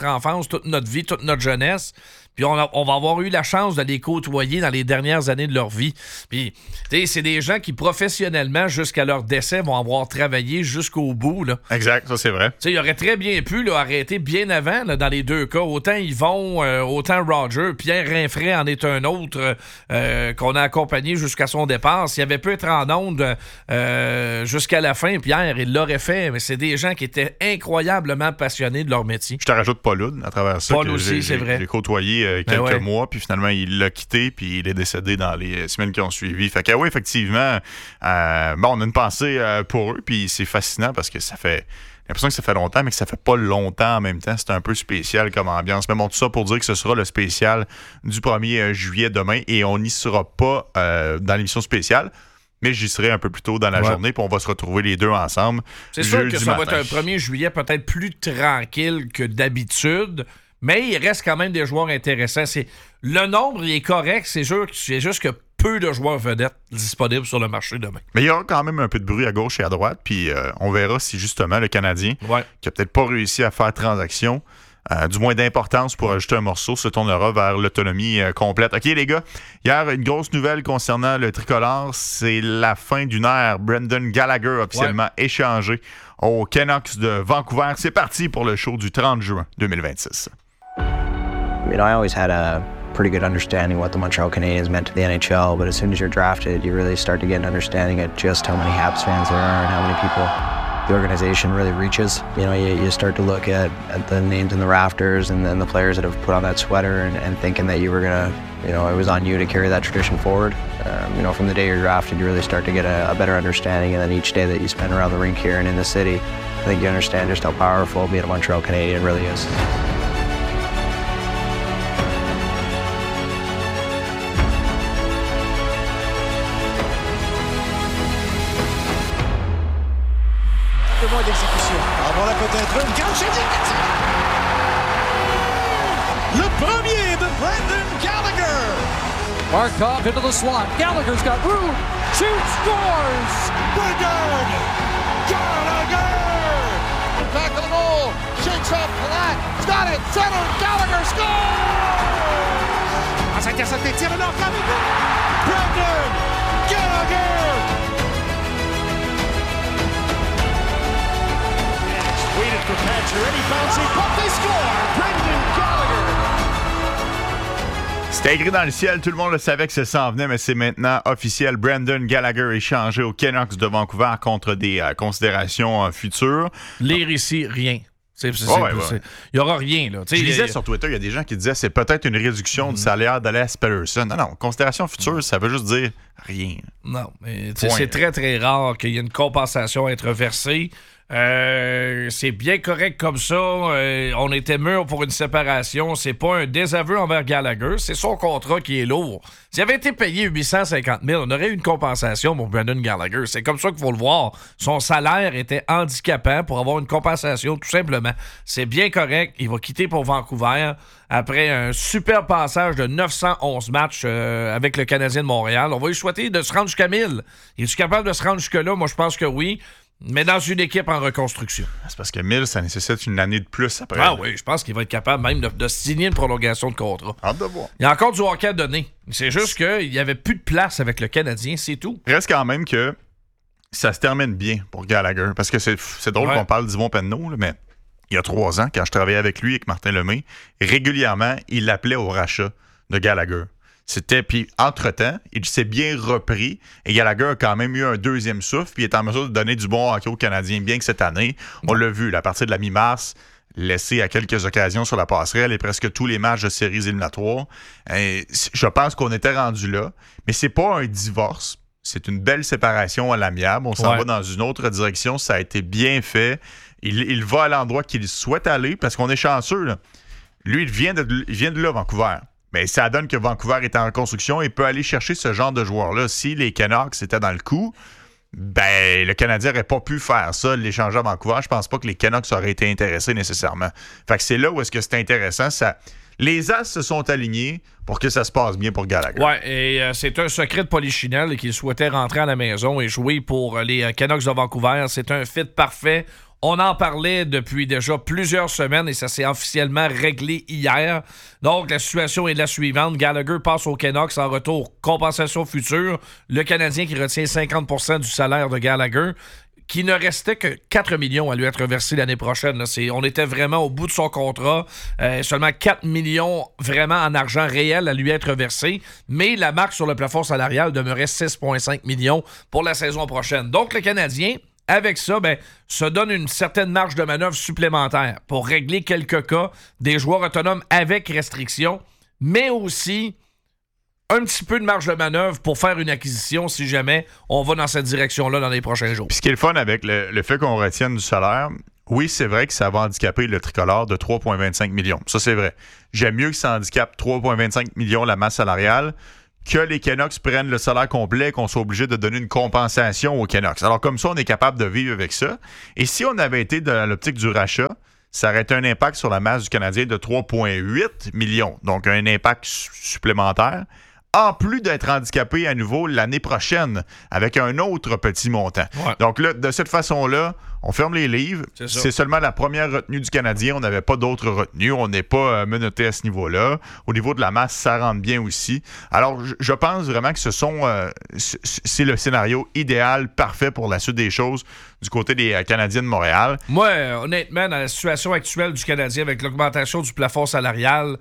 enfance, toute notre vie, toute notre jeunesse. Puis on, a, on va avoir eu la chance de les côtoyer dans les dernières années de leur vie. Puis, tu sais, c'est des gens qui, professionnellement, jusqu'à leur décès, vont avoir travaillé jusqu'au bout, là. Exact, ça, c'est vrai. Tu sais, il aurait très bien pu là, arrêter bien avant, là, dans les deux cas. Autant Yvon, euh, autant Roger. Pierre Rinfret en est un autre euh, qu'on a accompagné jusqu'à son départ. S'il avait pu être en onde euh, jusqu'à la fin, Pierre, il l'aurait fait. Mais c'est des gens qui étaient incroyablement passionnés de leur métier. Je te rajoute Paul Hood à travers ça. Paul que aussi, j'ai, c'est vrai. J'ai côtoyé euh, quelques ben ouais. mois, puis finalement, il l'a quitté, puis il est décédé dans les semaines qui ont suivi. Fait que oui, effectivement, euh, bon, on a une pensée euh, pour eux, puis c'est fascinant parce que ça fait... J'ai l'impression que ça fait longtemps, mais que ça fait pas longtemps en même temps. C'est un peu spécial comme ambiance. Mais bon, tout ça pour dire que ce sera le spécial du premier juillet demain, et on n'y sera pas euh, dans l'émission spéciale. Mais j'y serai un peu plus tôt dans la ouais. journée, puis on va se retrouver les deux ensemble. C'est sûr que ça matin. va être un premier juillet peut-être plus tranquille que d'habitude, mais il reste quand même des joueurs intéressants. C'est... Le nombre il est correct, c'est sûr, c'est juste que peu de joueurs vedettes disponibles sur le marché demain. Mais il y aura quand même un peu de bruit à gauche et à droite, puis euh, on verra si justement le Canadien, ouais. qui a peut-être pas réussi à faire transaction, Euh, du moins d'importance pour ajouter un morceau, se tournera vers l'autonomie euh, complète. OK, les gars, hier, une grosse nouvelle concernant le tricolore, c'est la fin d'une ère. Brendan Gallagher officiellement ouais. échangé aux Canucks de Vancouver. C'est parti pour le show du trente juin deux mille vingt-six. I mean, I always had a pretty good understanding what the Montreal Canadiens meant to the N H L, but as soon as you're drafted, you really start to get an understanding of just how many Habs fans there are and how many people the organization really reaches. You know, you, you start to look at, at the names in the rafters and then the players that have put on that sweater and, and thinking that you were going to, you know, it was on you to carry that tradition forward. Um, you know, from the day you're drafted, you really start to get a, a better understanding, and then each day that you spend around the rink here and in the city, I think you understand just how powerful being a Montreal Canadian really is. Moins d'exécution. Ah, voilà peut-être une gauche. Le premier de Brendan Gallagher. Markov into the slot. Gallagher's got room. Shoots, scores. Brendan Gallagher. Back of the goal. Shakes up flat. Got it. Center. Gallagher scores. Ah, ça intercepté. Tire le nord. Brendan Gallagher. Waited for Pacioretty, bouncing, but they score! Brendan Gallagher! C'était écrit dans le ciel, tout le monde le savait que ça s'en venait, mais c'est maintenant officiel. Brendan Gallagher échangé aux Canucks de Vancouver contre des euh, considérations euh, futures. Lire ici, rien. Il oh, ouais, ouais. n'y aura rien. Là. Je lisais sur Twitter, il y a des gens qui disaient que c'est peut-être une réduction mm-hmm. du salaire d'Alias Pettersson. Non, non, considération future, ça veut juste dire rien. Non, mais c'est très, très rare qu'il y ait une compensation à être versée. Euh, c'est bien correct comme ça. Euh, on était mûrs pour une séparation. C'est pas un désaveu envers Gallagher. C'est son contrat qui est lourd. S'il avait été payé huit cent cinquante mille, on aurait eu une compensation pour Brendan Gallagher. C'est comme ça qu'il faut le voir. Son salaire était handicapant pour avoir une compensation, tout simplement. C'est bien correct. Il va quitter pour Vancouver après un super passage de neuf cent onze matchs euh, avec le Canadien de Montréal. On va lui souhaiter de se rendre jusqu'à mille. Es-tu capable de se rendre jusque-là? Moi, je pense que oui. Mais dans une équipe en reconstruction. C'est parce que mille, ça nécessite une année de plus après. Ah oui, je pense qu'il va être capable même de, de signer une prolongation de contrat. Hâte de voir. Il y a encore du hockey à donner. C'est juste qu'il n'y avait plus de place avec le Canadien, c'est tout. Il reste quand même que ça se termine bien pour Gallagher. Parce que c'est, c'est drôle ouais. qu'on parle d'Yvon Penneau, mais il y a trois ans, quand je travaillais avec lui, avec Martin Lemay, régulièrement, il l'appelait au rachat de Gallagher. C'était, puis entre-temps, il s'est bien repris et Gallagher a quand même eu un deuxième souffle puis il est en mesure de donner du bon hockey aux Canadiens, bien que cette année, on l'a vu, là, à partir de la mi-mars, laissé à quelques occasions sur la passerelle et presque tous les matchs de séries éliminatoires. Et je pense qu'on était rendu là, mais c'est pas un divorce, c'est une belle séparation à l'amiable. On s'en ouais. va dans une autre direction, ça a été bien fait. Il, il va à l'endroit qu'il souhaite aller parce qu'on est chanceux, là. Lui, il vient de, il vient de là, Vancouver. Mais ça donne que Vancouver est en reconstruction et peut aller chercher ce genre de joueurs-là. Si les Canucks étaient dans le coup, ben le Canadien n'aurait pas pu faire ça, l'échanger à Vancouver. Je pense pas que les Canucks auraient été intéressés nécessairement. Fait que c'est là où est-ce que c'est intéressant. Ça... Les As se sont alignés pour que ça se passe bien pour Gallagher. Ouais, et euh, c'est un secret de Polichinelle qu'il souhaitait rentrer à la maison et jouer pour les euh, Canucks de Vancouver. C'est un fit parfait. On en parlait depuis déjà plusieurs semaines et ça s'est officiellement réglé hier. Donc, la situation est la suivante. Gallagher passe au Canucks en retour. Compensation future. Le Canadien qui retient cinquante pour cent du salaire de Gallagher, qui ne restait que quatre millions à lui être versé l'année prochaine. Là. C'est, on était vraiment au bout de son contrat. Euh, seulement quatre millions vraiment en argent réel à lui être versé. Mais la marque sur le plafond salarial demeurait six virgule cinq millions pour la saison prochaine. Donc, le Canadien, avec ça, ben, se donne une certaine marge de manœuvre supplémentaire pour régler quelques cas des joueurs autonomes avec restriction, mais aussi un petit peu de marge de manœuvre pour faire une acquisition si jamais on va dans cette direction-là dans les prochains jours. Puis ce qui est le fun avec le, le fait qu'on retienne du salaire, oui, c'est vrai que ça va handicaper le tricolore de trois virgule vingt-cinq millions. Ça, c'est vrai. J'aime mieux que ça handicape trois virgule vingt-cinq millions la masse salariale que les Canucks prennent le salaire complet et qu'on soit obligé de donner une compensation aux Canucks. Alors comme ça, on est capable de vivre avec ça. Et si on avait été dans l'optique du rachat, ça aurait été un impact sur la masse du Canadien de trois virgule huit millions. Donc un impact supplémentaire. En plus d'être handicapé à nouveau l'année prochaine avec un autre petit montant. Ouais. Donc là, de cette façon-là, on ferme les livres. C'est, c'est seulement la première retenue du Canadien. On n'avait pas d'autres retenues. On n'est pas euh, menotté à ce niveau-là. Au niveau de la masse, ça rentre bien aussi. Alors, je, je pense vraiment que ce sont, euh, c'est le scénario idéal, parfait pour la suite des choses du côté des euh, Canadiens de Montréal. Moi, euh, honnêtement, dans la situation actuelle du Canadien avec l'augmentation du plafond salarial,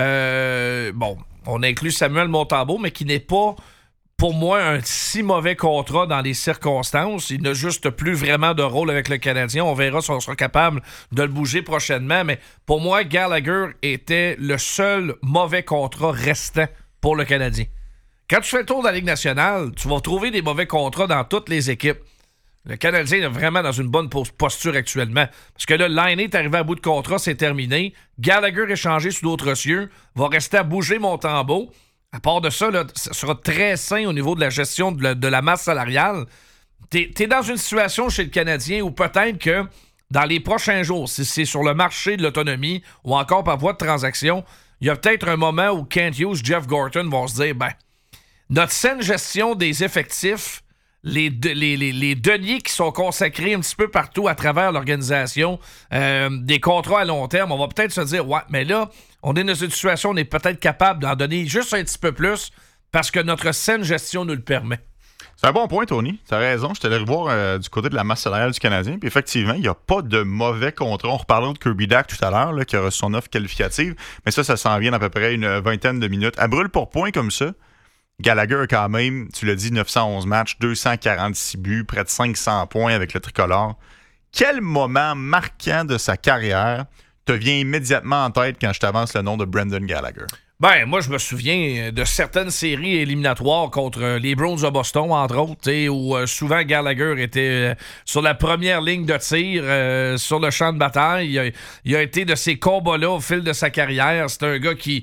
euh, bon... on inclut Samuel Montembeault, mais qui n'est pas, pour moi, un si mauvais contrat dans les circonstances. Il n'a juste plus vraiment de rôle avec le Canadien. On verra si on sera capable de le bouger prochainement. Mais pour moi, Gallagher était le seul mauvais contrat restant pour le Canadien. Quand tu fais le tour de la Ligue nationale, tu vas trouver des mauvais contrats dans toutes les équipes. Le Canadien est vraiment dans une bonne posture actuellement. Parce que là, Laine est arrivé à bout de contrat, c'est terminé. Gallagher est changé sous d'autres cieux. Va rester à bouger Montembeault. À part de ça, là, ça sera très sain au niveau de la gestion de la, de la masse salariale. T'es, t'es dans une situation chez le Canadien où peut-être que dans les prochains jours, si c'est sur le marché de l'autonomie ou encore par voie de transaction, il y a peut-être un moment où Kent Hughes, Jeff Gorton vont se dire, ben, notre saine gestion des effectifs, Les, de, les, les, les deniers qui sont consacrés un petit peu partout à travers l'organisation, euh, des contrats à long terme, on va peut-être se dire, ouais, mais là, on est dans une situation où on est peut-être capable d'en donner juste un petit peu plus parce que notre saine gestion nous le permet. C'est un bon point, Tony. Tu as raison. Je t'allais revoir euh, du côté de la masse salariale du Canadien. Puis effectivement, il n'y a pas de mauvais contrat. On reparlera de Kirby Dach tout à l'heure, là, qui a reçu son offre qualificative. Mais ça, ça s'en vient à peu près une vingtaine de minutes. À brûle pour point comme ça, Gallagher a quand même, tu l'as dit, neuf cent onze matchs, deux cent quarante-six buts, près de cinq cents points avec le tricolore. Quel moment marquant de sa carrière te vient immédiatement en tête quand je t'avance le nom de Brendan Gallagher? Ben, moi, je me souviens de certaines séries éliminatoires contre les Bruins de Boston, entre autres, où euh, souvent Gallagher était euh, sur la première ligne de tir, euh, sur le champ de bataille. Il a, il a été de ces combats-là au fil de sa carrière. C'est un gars qui,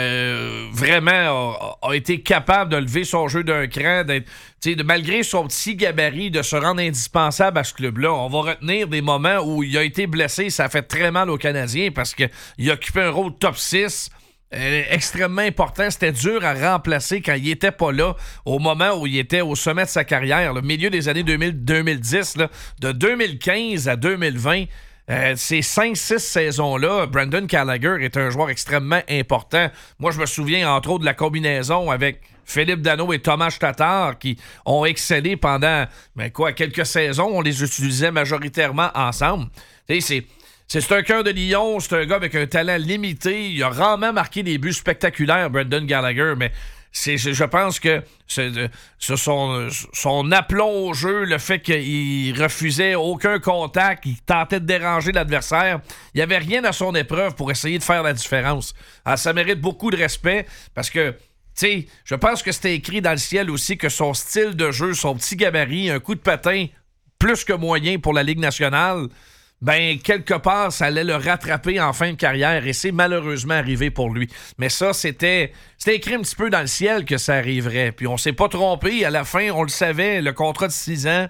euh, vraiment, a, a été capable de lever son jeu d'un cran, d'être, de, malgré son petit gabarit, de se rendre indispensable à ce club-là. On va retenir des moments où il a été blessé. Ça a fait très mal aux Canadiens parce qu'il occupait un rôle top six. Euh, extrêmement important. C'était dur à remplacer quand il était pas là au moment où il était au sommet de sa carrière, le milieu des années deux mille, deux mille dix, là, de deux mille quinze à deux mille vingt. Euh, ces cinq six saisons-là, Brendan Gallagher est un joueur extrêmement important. Moi, je me souviens entre autres de la combinaison avec Philippe Danault et Thomas Tatar qui ont excellé pendant ben quoi, quelques saisons. On les utilisait majoritairement ensemble. Tu sais, c'est C'est, c'est un cœur de lion, c'est un gars avec un talent limité. Il a rarement marqué des buts spectaculaires, Brendan Gallagher, mais c'est, je pense que c'est, c'est son, son aplomb au jeu, le fait qu'il refusait aucun contact, il tentait de déranger l'adversaire, il n'y avait rien à son épreuve pour essayer de faire la différence. Alors, ça mérite beaucoup de respect parce que, tu sais, je pense que c'était écrit dans le ciel aussi que son style de jeu, son petit gabarit, un coup de patin plus que moyen pour la Ligue nationale, ben, quelque part, ça allait le rattraper en fin de carrière et c'est malheureusement arrivé pour lui. Mais ça, c'était, c'était écrit un petit peu dans le ciel que ça arriverait. Puis on s'est pas trompé. À la fin, on le savait, le contrat de six ans,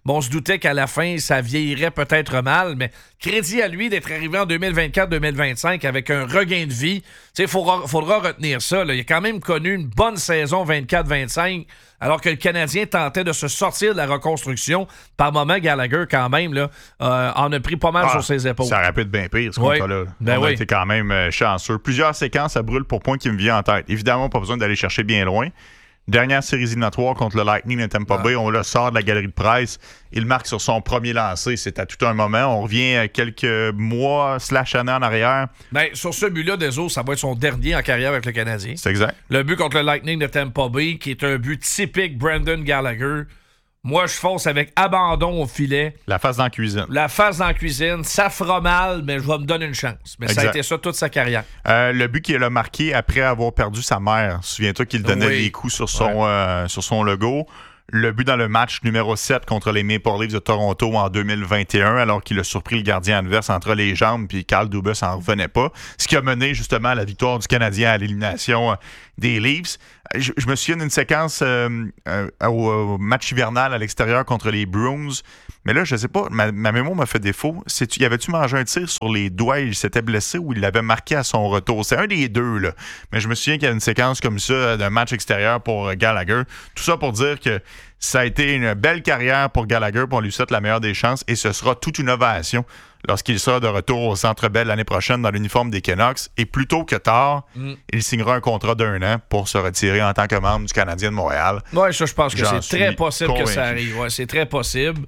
Bon, on se doutait qu'à la fin, ça vieillirait peut-être mal, mais crédit à lui d'être arrivé en deux mille vingt-quatre deux mille vingt-cinq avec un regain de vie. Il faudra, faudra retenir ça. Là. Il a quand même connu une bonne saison vingt-quatre vingt-cinq, alors que le Canadien tentait de se sortir de la reconstruction. Par moment, Gallagher, quand même, là, euh, en a pris pas mal ah, sur ses épaules. Ça aurait pu être bien pire, ce oui. contrat-là. Ben On oui. a été quand même euh, chanceux. Plusieurs séquences à brûle pour point qui me viennent en tête. Évidemment, pas besoin d'aller chercher bien loin. Dernière série éliminatoire contre le Lightning de Tampa Bay, on le sort de la galerie de presse. Il marque sur son premier lancé. C'est à tout un moment. On revient quelques mois slash années en arrière. Ben, sur ce but-là, Deso, ça va être son dernier en carrière avec le Canadien. C'est exact. Le but contre le Lightning de Tampa Bay, qui est un but typique Brendan Gallagher. Moi, je fonce avec abandon au filet. La face dans la cuisine. La face dans la cuisine. Ça fera mal, mais je vais me donner une chance. Mais exact. Ça a été ça toute sa carrière. Euh, le but qu'il a marqué après avoir perdu sa mère. Souviens-toi qu'il donnait oui. des coups sur son, ouais. euh, sur son logo. Le but dans le match numéro sept contre les Maple Leafs de Toronto en deux mille vingt et un, alors qu'il a surpris le gardien adverse entre les jambes, puis Carl Dubas n'en revenait pas. Ce qui a mené justement à la victoire du Canadien à l'élimination des Leafs. Je, je me souviens d'une séquence euh, euh, au, au match hivernal à l'extérieur contre les Bruins. Mais là, je sais pas, ma, ma mémoire m'a fait défaut. Y avait-tu mangé un tir sur les doigts et il s'était blessé ou il l'avait marqué à son retour? C'est un des deux, là. Mais je me souviens qu'il y a une séquence comme ça d'un match extérieur pour Gallagher. Tout ça pour dire que ça a été une belle carrière pour Gallagher, pour on lui souhaite la meilleure des chances et ce sera toute une ovation lorsqu'il sera de retour au Centre Bell l'année prochaine dans l'uniforme des Canucks. Et plus tôt que tard, mm. il signera un contrat d'un an pour se retirer en tant que membre du Canadien de Montréal. Oui, ça, je pense que J'en c'est très possible convaincu. que ça arrive. Ouais, c'est très possible.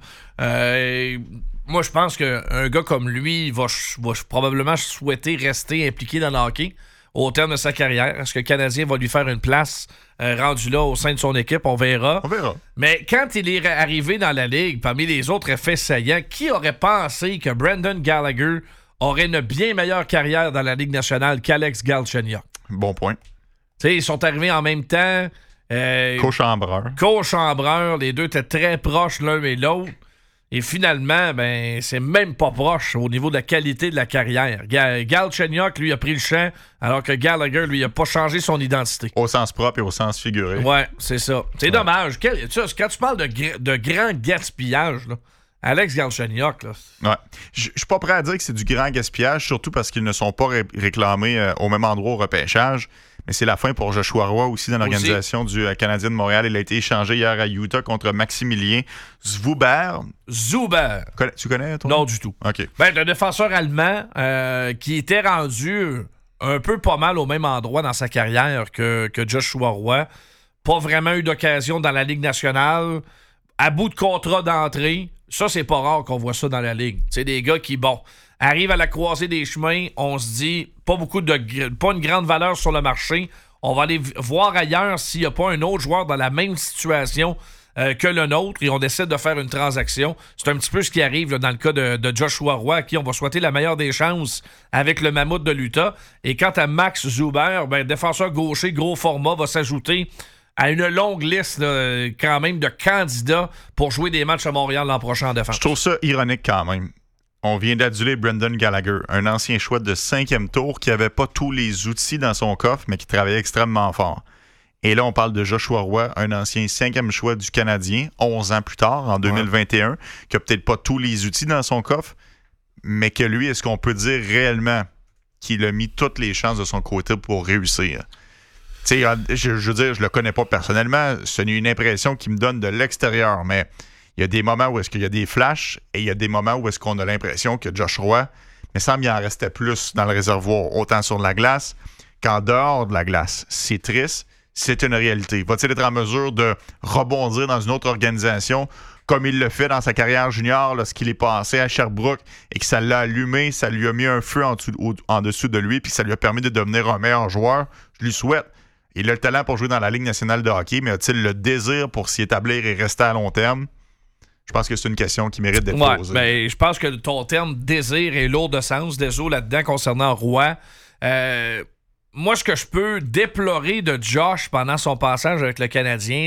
Euh, moi, je pense qu'un gars comme lui va, va probablement souhaiter rester impliqué dans le hockey au terme de sa carrière. Est-ce que le Canadien va lui faire une place euh, rendue là au sein de son équipe? On verra. On verra. Mais quand il est arrivé dans la Ligue, parmi les autres effets saillants, qui aurait pensé que Brendan Gallagher aurait une bien meilleure carrière dans la Ligue nationale qu'Alex Galchenyuk? Bon point. Tu sais, ils sont arrivés en même temps. Euh, Co-chambreur. Co-chambreur. Les deux étaient très proches l'un et l'autre. Et finalement, ben, c'est même pas proche au niveau de la qualité de la carrière. Ga- Galchenyuk, lui, a pris le champ, alors que Gallagher, lui, a pas changé son identité. Au sens propre et au sens figuré. Ouais, c'est ça. C'est ouais. dommage. Quel, tu sais, quand tu parles de, gr- de grand gaspillage, là, Alex Galchenyuk, là. Ouais. Je suis pas prêt à dire que c'est du grand gaspillage, surtout parce qu'ils ne sont pas ré- réclamés euh, au même endroit au repêchage. Mais c'est la fin pour Joshua Roy aussi dans l'organisation aussi. du euh, Canadien de Montréal. Il a été échangé hier à Utah contre Maximilien Zuber. Zuber. Connais, tu connais, toi? Non, du tout. OK. Ben, un défenseur allemand euh, qui était rendu un peu pas mal au même endroit dans sa carrière que, que Joshua Roy. Pas vraiment eu d'occasion dans la Ligue nationale. À bout de contrat d'entrée. Ça, c'est pas rare qu'on voit ça dans la Ligue. C'est des gars qui, bon, arrivent à la croisée des chemins. On se dit, pas beaucoup de, pas une grande valeur sur le marché. On va aller v- voir ailleurs s'il n'y a pas un autre joueur dans la même situation euh, que le nôtre et on décide de faire une transaction. C'est un petit peu ce qui arrive là, dans le cas de, de Joshua Roy, à qui on va souhaiter la meilleure des chances avec le Mammouth de l'Utah. Et quant à Max Zuber, ben, défenseur gaucher, gros format, va s'ajouter à une longue liste là, quand même de candidats pour jouer des matchs à Montréal l'an prochain en défense. Je trouve ça ironique quand même. On vient d'aduler Brendan Gallagher, un ancien choix de cinquième tour qui n'avait pas tous les outils dans son coffre, mais qui travaillait extrêmement fort. Et là, on parle de Joshua Roy, un ancien cinquième choix du Canadien, onze ans plus tard, en deux mille vingt et un, ouais. qui n'a peut-être pas tous les outils dans son coffre, mais que lui, est-ce qu'on peut dire réellement qu'il a mis toutes les chances de son côté pour réussir? Tu sais, je, je veux dire, je le connais pas personnellement, ce n'est une impression qui me donne de l'extérieur, mais il y a des moments où est-ce qu'il y a des flashs et il y a des moments où est-ce qu'on a l'impression que Josh Roy, mais semble qu'il en restait plus dans le réservoir, autant sur la glace qu'en dehors de la glace. C'est triste, c'est une réalité. Va-t-il être en mesure de rebondir dans une autre organisation comme il le fait dans sa carrière junior lorsqu'il est passé à Sherbrooke et que ça l'a allumé, ça lui a mis un feu en dessous, au, en dessous de lui puis ça lui a permis de devenir un meilleur joueur? Je lui souhaite. Il a le talent pour jouer dans la Ligue nationale de hockey, mais a-t-il le désir pour s'y établir et rester à long terme? Je pense que c'est une question qui mérite d'être ouais, posée. Ben, je pense que ton terme désir est lourd de sens. Désolé là-dedans concernant Roy. Euh, moi, ce que je peux déplorer de Josh pendant son passage avec le Canadien,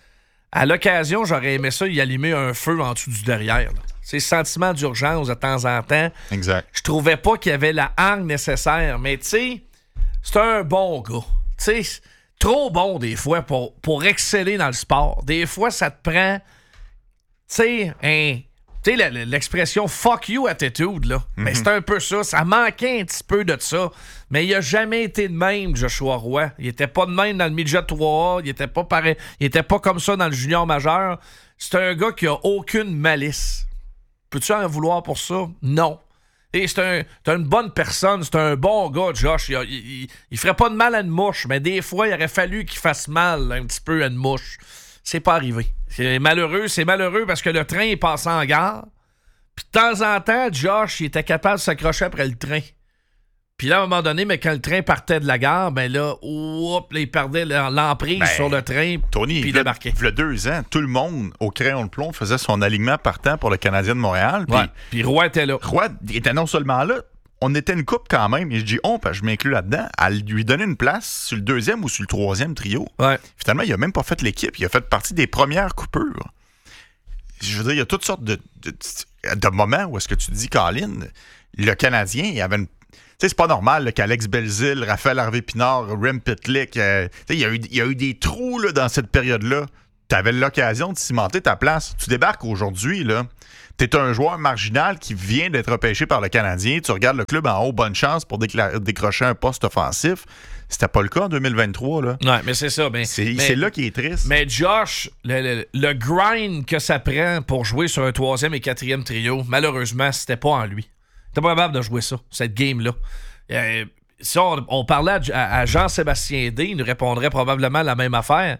à l'occasion, j'aurais aimé ça y allumer un feu en dessous du derrière. Là. C'est sentiment d'urgence de temps en temps. Exact. Je trouvais pas qu'il y avait la hargne nécessaire, mais tu sais, c'est un bon gars. Tu sais, trop bon des fois pour, pour exceller dans le sport. Des fois, ça te prend sais, un... Tu sais, l'expression « fuck you attitude », là, mm-hmm. ben, c'est un peu ça. Ça manquait un petit peu de ça. Mais il a jamais été de même, Joshua Roy. Il était pas de même dans le midget trois A. Il était pas pareil. Il était pas comme ça dans le junior majeur. C'est un gars qui a aucune malice. Peux-tu en vouloir pour ça? Non. Et c'est un, c'est une bonne personne. C'est un bon gars, Josh. Il, il, il, il ferait pas de mal à une mouche, mais des fois, il aurait fallu qu'il fasse mal un petit peu à une mouche. C'est pas arrivé. C'est malheureux, c'est malheureux parce que le train est passé en gare. Puis de temps en temps, Josh, il était capable de s'accrocher après le train. Puis là, à un moment donné, mais quand le train partait de la gare, ben là, oups, là, il perdait l'emprise ben, sur le train. Tony, puis il débarquait. Il y a deux ans, tout le monde au crayon de plomb faisait son alignement partant pour le Canadien de Montréal. Puis ouais. Puis Roy était là. Roy était non seulement là, on était une couple quand même, et je dis on, parce que je m'inclus là-dedans, à lui donner une place sur le deuxième ou sur le troisième trio. Ouais. Finalement, il n'a même pas fait l'équipe, il a fait partie des premières coupures. Je veux dire, il y a toutes sortes de, de, de moments où est-ce que tu te dis, Colin, le Canadien, il y avait une... Tu sais, c'est pas normal là, qu'Alex Belzile, Raphaël Harvey-Pinard, Rem Pitlick, euh, il y a eu, il y a eu des trous là, dans cette période-là. Tu avais l'occasion de cimenter ta place. Tu débarques aujourd'hui, là. T'es un joueur marginal qui vient d'être repêché par le Canadien. Tu regardes le club en haut, bonne chance pour décla- décrocher un poste offensif. C'était pas le cas en deux mille vingt-trois. Là. Ouais, mais c'est ça. Mais, c'est, mais, c'est là qui est triste. Mais Josh, le, le, le grind que ça prend pour jouer sur un troisième et quatrième trio, malheureusement, c'était pas en lui. T'es pas capable de jouer ça, cette game-là. Euh, si on, on parlait à, à Jean-Sébastien D, il nous répondrait probablement la même affaire.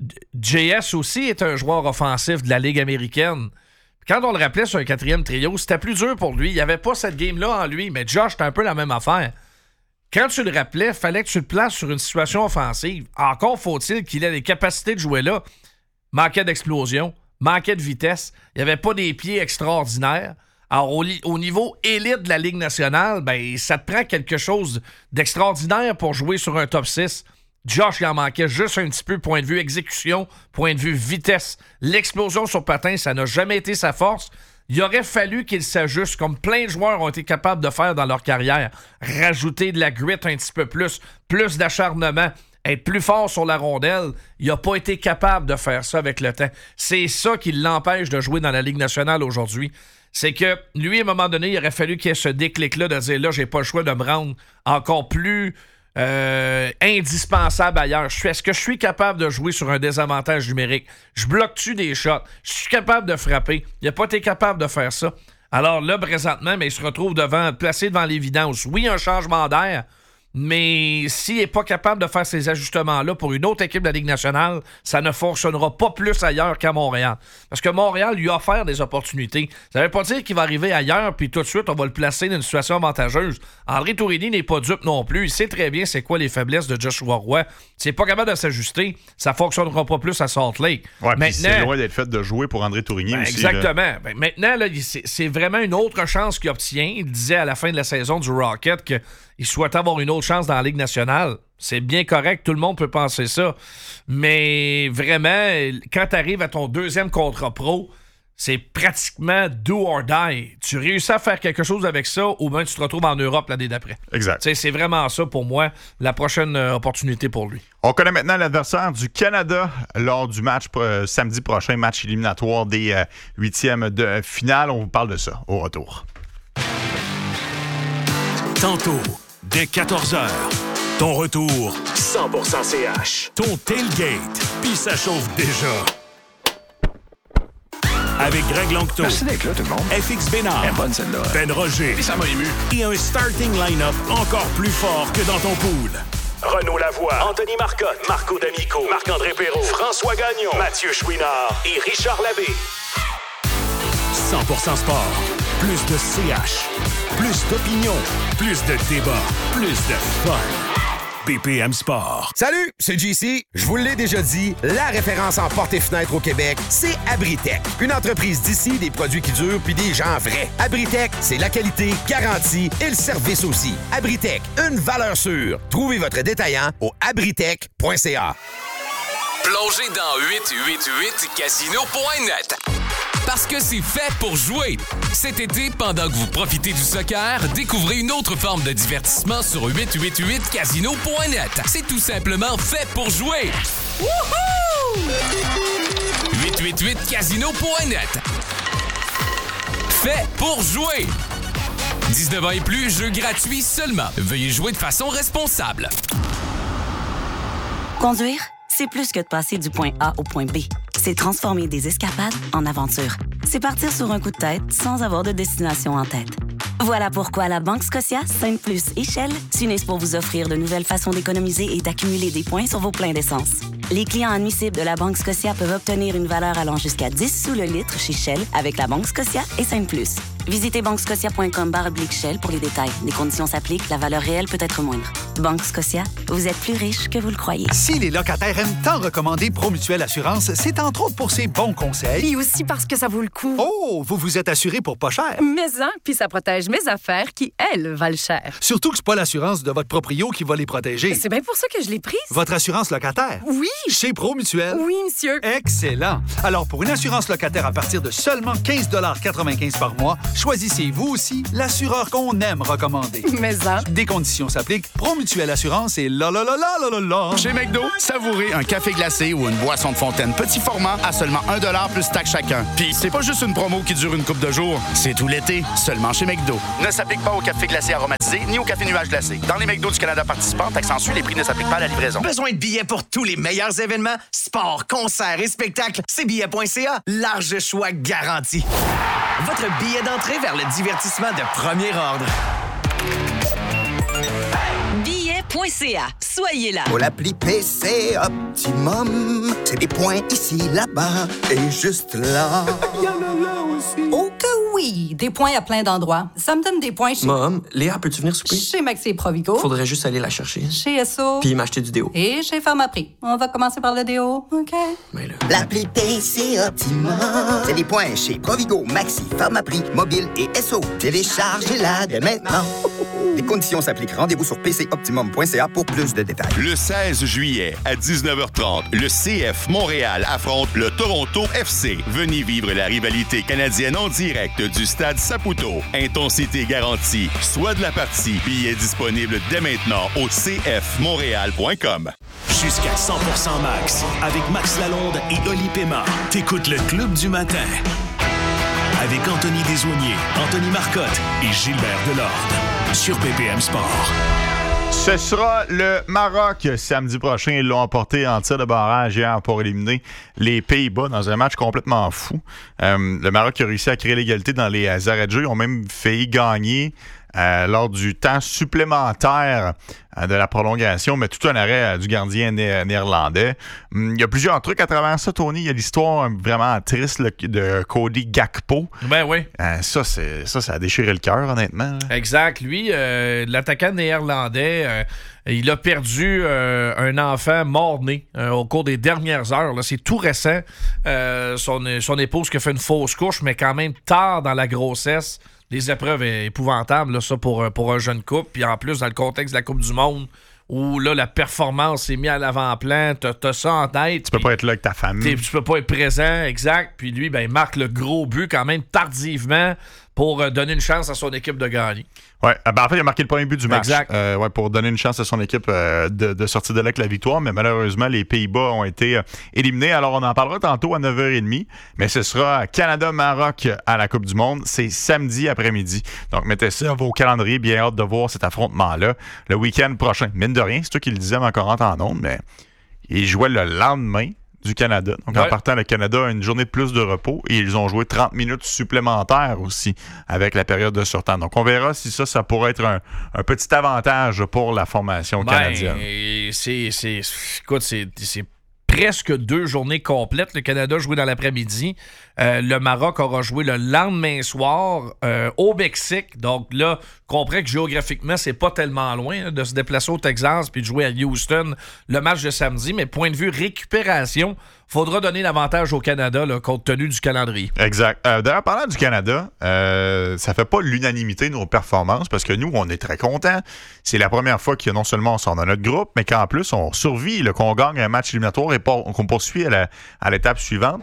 J S aussi est un joueur offensif de la Ligue américaine. Quand on le rappelait sur un quatrième trio, c'était plus dur pour lui. Il n'y avait pas cette game-là en lui, mais Josh, c'était un peu la même affaire. Quand tu le rappelais, il fallait que tu le places sur une situation offensive. Encore faut-il qu'il ait les capacités de jouer là. Manquait d'explosion, manquait de vitesse. Il n'y avait pas des pieds extraordinaires. Alors, au, li- au niveau élite de la Ligue nationale, ben, ça te prend quelque chose d'extraordinaire pour jouer sur un top six. Josh, il en manquait juste un petit peu, point de vue exécution, point de vue vitesse. L'explosion sur patin, ça n'a jamais été sa force. Il aurait fallu qu'il s'ajuste, comme plein de joueurs ont été capables de faire dans leur carrière. Rajouter de la grit un petit peu plus, plus d'acharnement, être plus fort sur la rondelle. Il n'a pas été capable de faire ça avec le temps. C'est ça qui l'empêche de jouer dans la Ligue nationale aujourd'hui. C'est que lui, à un moment donné, il aurait fallu qu'il y ait ce déclic-là de dire, là, j'ai pas le choix de me rendre encore plus... Euh, indispensable ailleurs. Je suis, est-ce que je suis capable de jouer sur un désavantage numérique? Je bloque-tu des shots? Je suis capable de frapper? Il n'a pas été capable de faire ça. Alors là, présentement, mais il se retrouve devant, placé devant l'évidence. Oui, un changement d'air, mais s'il n'est pas capable de faire ces ajustements-là pour une autre équipe de la Ligue nationale, ça ne fonctionnera pas plus ailleurs qu'à Montréal. Parce que Montréal lui a offert des opportunités. Ça ne veut pas dire qu'il va arriver ailleurs, puis tout de suite, on va le placer dans une situation avantageuse. André Tourigny n'est pas dupe non plus. Il sait très bien c'est quoi les faiblesses de Joshua Roy. S'il n'est pas capable de s'ajuster, ça ne fonctionnera pas plus à Salt Lake. Ouais, maintenant, c'est loin d'être fait de jouer pour André Tourigny ben, aussi. Exactement. Ben, maintenant, là, c'est, c'est vraiment une autre chance qu'il obtient. Il disait à la fin de la saison du Rocket que il souhaite avoir une autre chance dans la Ligue nationale. C'est bien correct, tout le monde peut penser ça. Mais vraiment, quand tu arrives à ton deuxième contrat pro, c'est pratiquement do or die. Tu réussis à faire quelque chose avec ça, ou bien tu te retrouves en Europe l'année d'après. Exact. T'sais, c'est vraiment ça, pour moi, la prochaine euh, opportunité pour lui. On connaît maintenant l'adversaire du Canada lors du match euh, samedi prochain, match éliminatoire des euh, huitièmes de finale. On vous parle de ça au retour. Tantôt, dès quatorze heures, ton retour cent pour cent C H. Ton tailgate, puis ça chauffe déjà. Avec Greg Longto. Merci d'être là, tout le monde. F X Bénard. Elle est bonne, celle-là. Ben Roger. Et ça m'a ému. Et un starting line-up encore plus fort que dans ton pool. Renaud Lavoie, Anthony Marcotte, Marco D'Amico, Marc-André Perrault, François Gagnon, Mathieu Chouinard et Richard Labbé. cent pour cent sport. Plus de C H. Plus d'opinion. Plus de débat. Plus de fun. B P M Sport. Salut, c'est J C. Je vous l'ai déjà dit, la référence en portes et fenêtres au Québec, c'est Abritech. Une entreprise d'ici, des produits qui durent puis des gens vrais. Abritech, c'est la qualité garantie et le service aussi. Abritech, une valeur sûre. Trouvez votre détaillant au abritech point c a. Plongez dans huit cent quatre-vingt-huit casino point net. Parce que c'est fait pour jouer. Cet été, pendant que vous profitez du soccer, découvrez une autre forme de divertissement sur huit cent quatre-vingt-huit casino point net. C'est tout simplement fait pour jouer. huit huit huit casino point net. Fait pour jouer. dix-neuf ans et plus, jeu gratuit seulement. Veuillez jouer de façon responsable. Conduire, c'est plus que de passer du point A au point B. C'est transformer des escapades en aventures. C'est partir sur un coup de tête sans avoir de destination en tête. Voilà pourquoi la Banque Scotia, Sainte Plus et Shell s'unissent pour vous offrir de nouvelles façons d'économiser et d'accumuler des points sur vos pleins d'essence. Les clients admissibles de la Banque Scotia peuvent obtenir une valeur allant jusqu'à dix sous le litre chez Shell avec la Banque Scotia et Sainte Plus. Visitez banque scotia point com barre oblique Shell pour les détails. Les conditions s'appliquent, la valeur réelle peut être moindre. Banque Scotia, vous êtes plus riche que vous le croyez. Si les locataires aiment tant recommander Promutuelle Assurance, c'est entre autres pour ses bons conseils. Et aussi parce que ça vaut le coup. Oh, vous vous êtes assuré pour pas cher. Mais hein, puis ça protège mes affaires qui, elles, valent cher. Surtout que c'est pas l'assurance de votre proprio qui va les protéger. C'est bien pour ça que je l'ai prise. Votre assurance locataire? Oui. Chez Promutuelle? Oui, monsieur. Excellent. Alors, pour une assurance locataire à partir de seulement quinze quatre-vingt-quinze par mois, choisissez vous aussi l'assureur qu'on aime recommander. Mais hein. Des conditions s'appliquent. Promutuelle Assurance et la la la la la la la. Chez McDo, savourez un café glacé ou une boisson de fontaine petit format à seulement un dollar plus taxe chacun. Puis c'est pas juste une promo qui dure une couple de jours, c'est tout l'été, seulement chez McDo. Ne s'applique pas au café glacé aromatisé ni au café nuage glacé. Dans les McDo du Canada participants, taxe en sus, les prix ne s'appliquent pas à la livraison. Besoin de billets pour tous les meilleurs événements, sports, concerts et spectacles? C billets point c a, large choix garanti. Votre billet d'entrée vers le divertissement de premier ordre. billet point c a. Soyez là. Pour l'appli P C Optimum, c'est des points ici, là-bas et juste là. Il y en a là aussi. Oh que oui! Des points à plein d'endroits. Ça me donne des points chez... Mom, Léa, peux-tu venir souper? Chez Maxi et Provigo. Faudrait juste aller la chercher. Chez S O. Puis m'acheter du déo. Et chez Pharmaprix. On va commencer par le déo, OK? Mais là... L'appli P C Optimum, c'est des points chez Provigo, Maxi, Pharmaprix, Mobile et S O. Téléchargez-la dès maintenant. Les conditions s'appliquent. Rendez-vous sur p c optimum point c a pour plus de détails. Le seize juillet, à dix-neuf heures trente, le C F Montréal affronte le Toronto F C. Venez vivre la rivalité canadienne en direct du stade Saputo. Intensité garantie. Soit de la partie. Billets disponibles dès maintenant au c f montréal point com. Jusqu'à cent pour cent max, avec Max Lalonde et Oli Pema. T'écoutes le Club du matin. Avec Anthony Desaulniers, Anthony Marcotte et Gilbert Delorde. Sur B P M Sport. Ce sera le Maroc samedi prochain. Ils l'ont emporté en tir de barrage hier pour éliminer les Pays-Bas dans un match complètement fou. Euh, le Maroc a réussi à créer l'égalité dans les arrêts de jeu. Ils ont même failli gagner euh, lors du temps supplémentaire euh, de la prolongation, mais tout un arrêt euh, du gardien né- néerlandais. Hum, il y a plusieurs trucs à travers ça, Tony. Il y a l'histoire euh, vraiment triste là, de Cody Gakpo. Ben oui. Euh, ça, c'est, ça, ça a déchiré le cœur, honnêtement. Là. Exact. Lui, euh, l'attaquant néerlandais, euh, il a perdu euh, un enfant mort-né euh, au cours des dernières heures. Là. C'est tout récent. Euh, son, son épouse qui a fait une fausse couche, mais quand même tard dans la grossesse. Des épreuves épouvantables, là, ça, pour, pour un jeune couple. Puis en plus, dans le contexte de la Coupe du Monde, où là, la performance est mise à l'avant-plan, t'as, t'as ça en tête. Tu peux pas être là avec ta famille. Tu peux pas être présent, exact. Puis lui, ben, il marque le gros but quand même tardivement pour euh, donner une chance à son équipe de gagner. Ouais, ben en fait, il a marqué le premier but du match. Exact. Euh, ouais, pour donner une chance à son équipe euh, de, de sortir de là avec la victoire. Mais malheureusement, les Pays-Bas ont été euh, éliminés. Alors, on en parlera tantôt à neuf heures trente. Mais ce sera Canada-Maroc à la Coupe du Monde. C'est samedi après-midi. Donc, mettez ça à vos calendriers. Bien hâte de voir cet affrontement-là le week-end prochain. Mine de rien, c'est toi qui le disais encore en ondes, mais il jouait le lendemain du Canada. Donc, ouais. En partant, le Canada a une journée de plus de repos et ils ont joué trente minutes supplémentaires aussi avec la période de surtemps. Donc, on verra si ça, ça pourrait être un, un petit avantage pour la formation ben, canadienne. C'est, c'est, écoute, c'est, c'est presque deux journées complètes. Le Canada a joué dans l'après-midi. Euh, le Maroc aura joué le lendemain soir euh, au Mexique. Donc là, je comprends que géographiquement, c'est pas tellement loin hein, de se déplacer au Texas puis de jouer à Houston le match de samedi. Mais point de vue récupération, faudra donner l'avantage au Canada là, compte tenu du calendrier. Exact. Euh, d'ailleurs, parlant du Canada, euh, ça fait pas l'unanimité de nos performances parce que nous, on est très contents. C'est la première fois que non seulement on sort dans notre groupe, mais qu'en plus, on survit, là, qu'on gagne un match éliminatoire et pas, qu'on poursuit à, la, à l'étape suivante.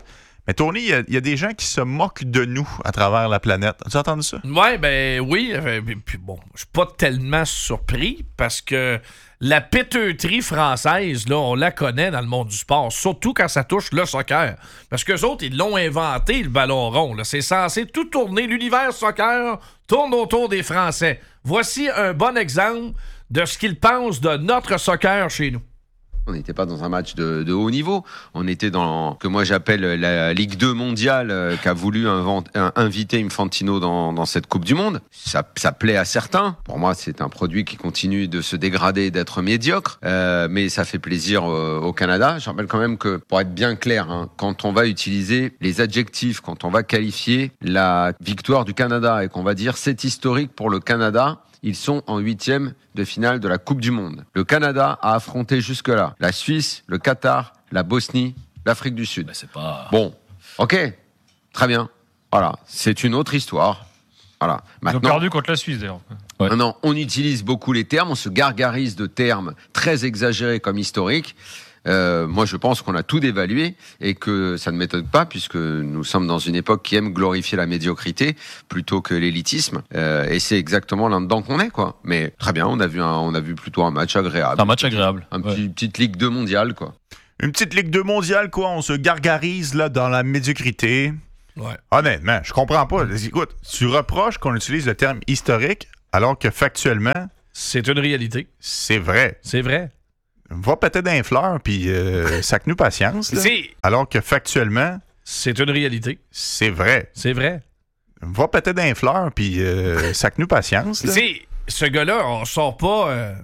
Mais Tony, il y, y a des gens qui se moquent de nous à travers la planète. As-tu entendu ça? Ouais, ben oui. Euh, puis bon, je suis pas tellement surpris parce que la péteuterie française, là, on la connaît dans le monde du sport, surtout quand ça touche le soccer. Parce qu'eux autres, ils l'ont inventé, le ballon rond. Là. C'est censé tout tourner. L'univers soccer tourne autour des Français. Voici un bon exemple de ce qu'ils pensent de notre soccer chez nous. On n'était pas dans un match de, de haut niveau. On était dans ce que moi j'appelle la Ligue deux mondiale euh, qu'a voulu invent, euh, inviter Infantino dans, dans cette Coupe du Monde. Ça, ça plaît à certains. Pour moi, c'est un produit qui continue de se dégrader et d'être médiocre. Euh, mais ça fait plaisir euh, au Canada. Je rappelle quand même que, pour être bien clair, hein, quand on va utiliser les adjectifs, quand on va qualifier la victoire du Canada et qu'on va dire c'est historique pour le Canada, ils sont en huitième de finale de la Coupe du Monde. Le Canada a affronté jusque-là la Suisse, le Qatar, la Bosnie, l'Afrique du Sud. Ben c'est pas... Bon, ok, très bien. Voilà, c'est une autre histoire. Voilà. Maintenant, ils ont perdu contre la Suisse, d'ailleurs. Ouais. Maintenant, on utilise beaucoup les termes, on se gargarise de termes très exagérés comme historiques. Euh, moi, je pense qu'on a tout dévalué et que ça ne m'étonne pas puisque nous sommes dans une époque qui aime glorifier la médiocrité plutôt que l'élitisme. Euh, et c'est exactement là-dedans qu'on est, quoi. Mais très bien, on a vu, un, on a vu plutôt un match agréable. Un match agréable. Un ouais. petit, petite Ligue deux mondiale, quoi. Une petite Ligue deux mondiale, quoi. On se gargarise là dans la médiocrité. Ouais. Honnêtement, je comprends pas. Écoute, tu reproches qu'on utilise le terme historique alors que factuellement, c'est une réalité. C'est vrai. C'est vrai. Va péter d'un fleur, puis euh, sac-nous patience. Là. Alors que factuellement... C'est une réalité. C'est vrai. C'est vrai. Va péter d'un fleur, puis euh, sac-nous patience. Là. Tu sais, ce gars-là, on sort pas... Euh,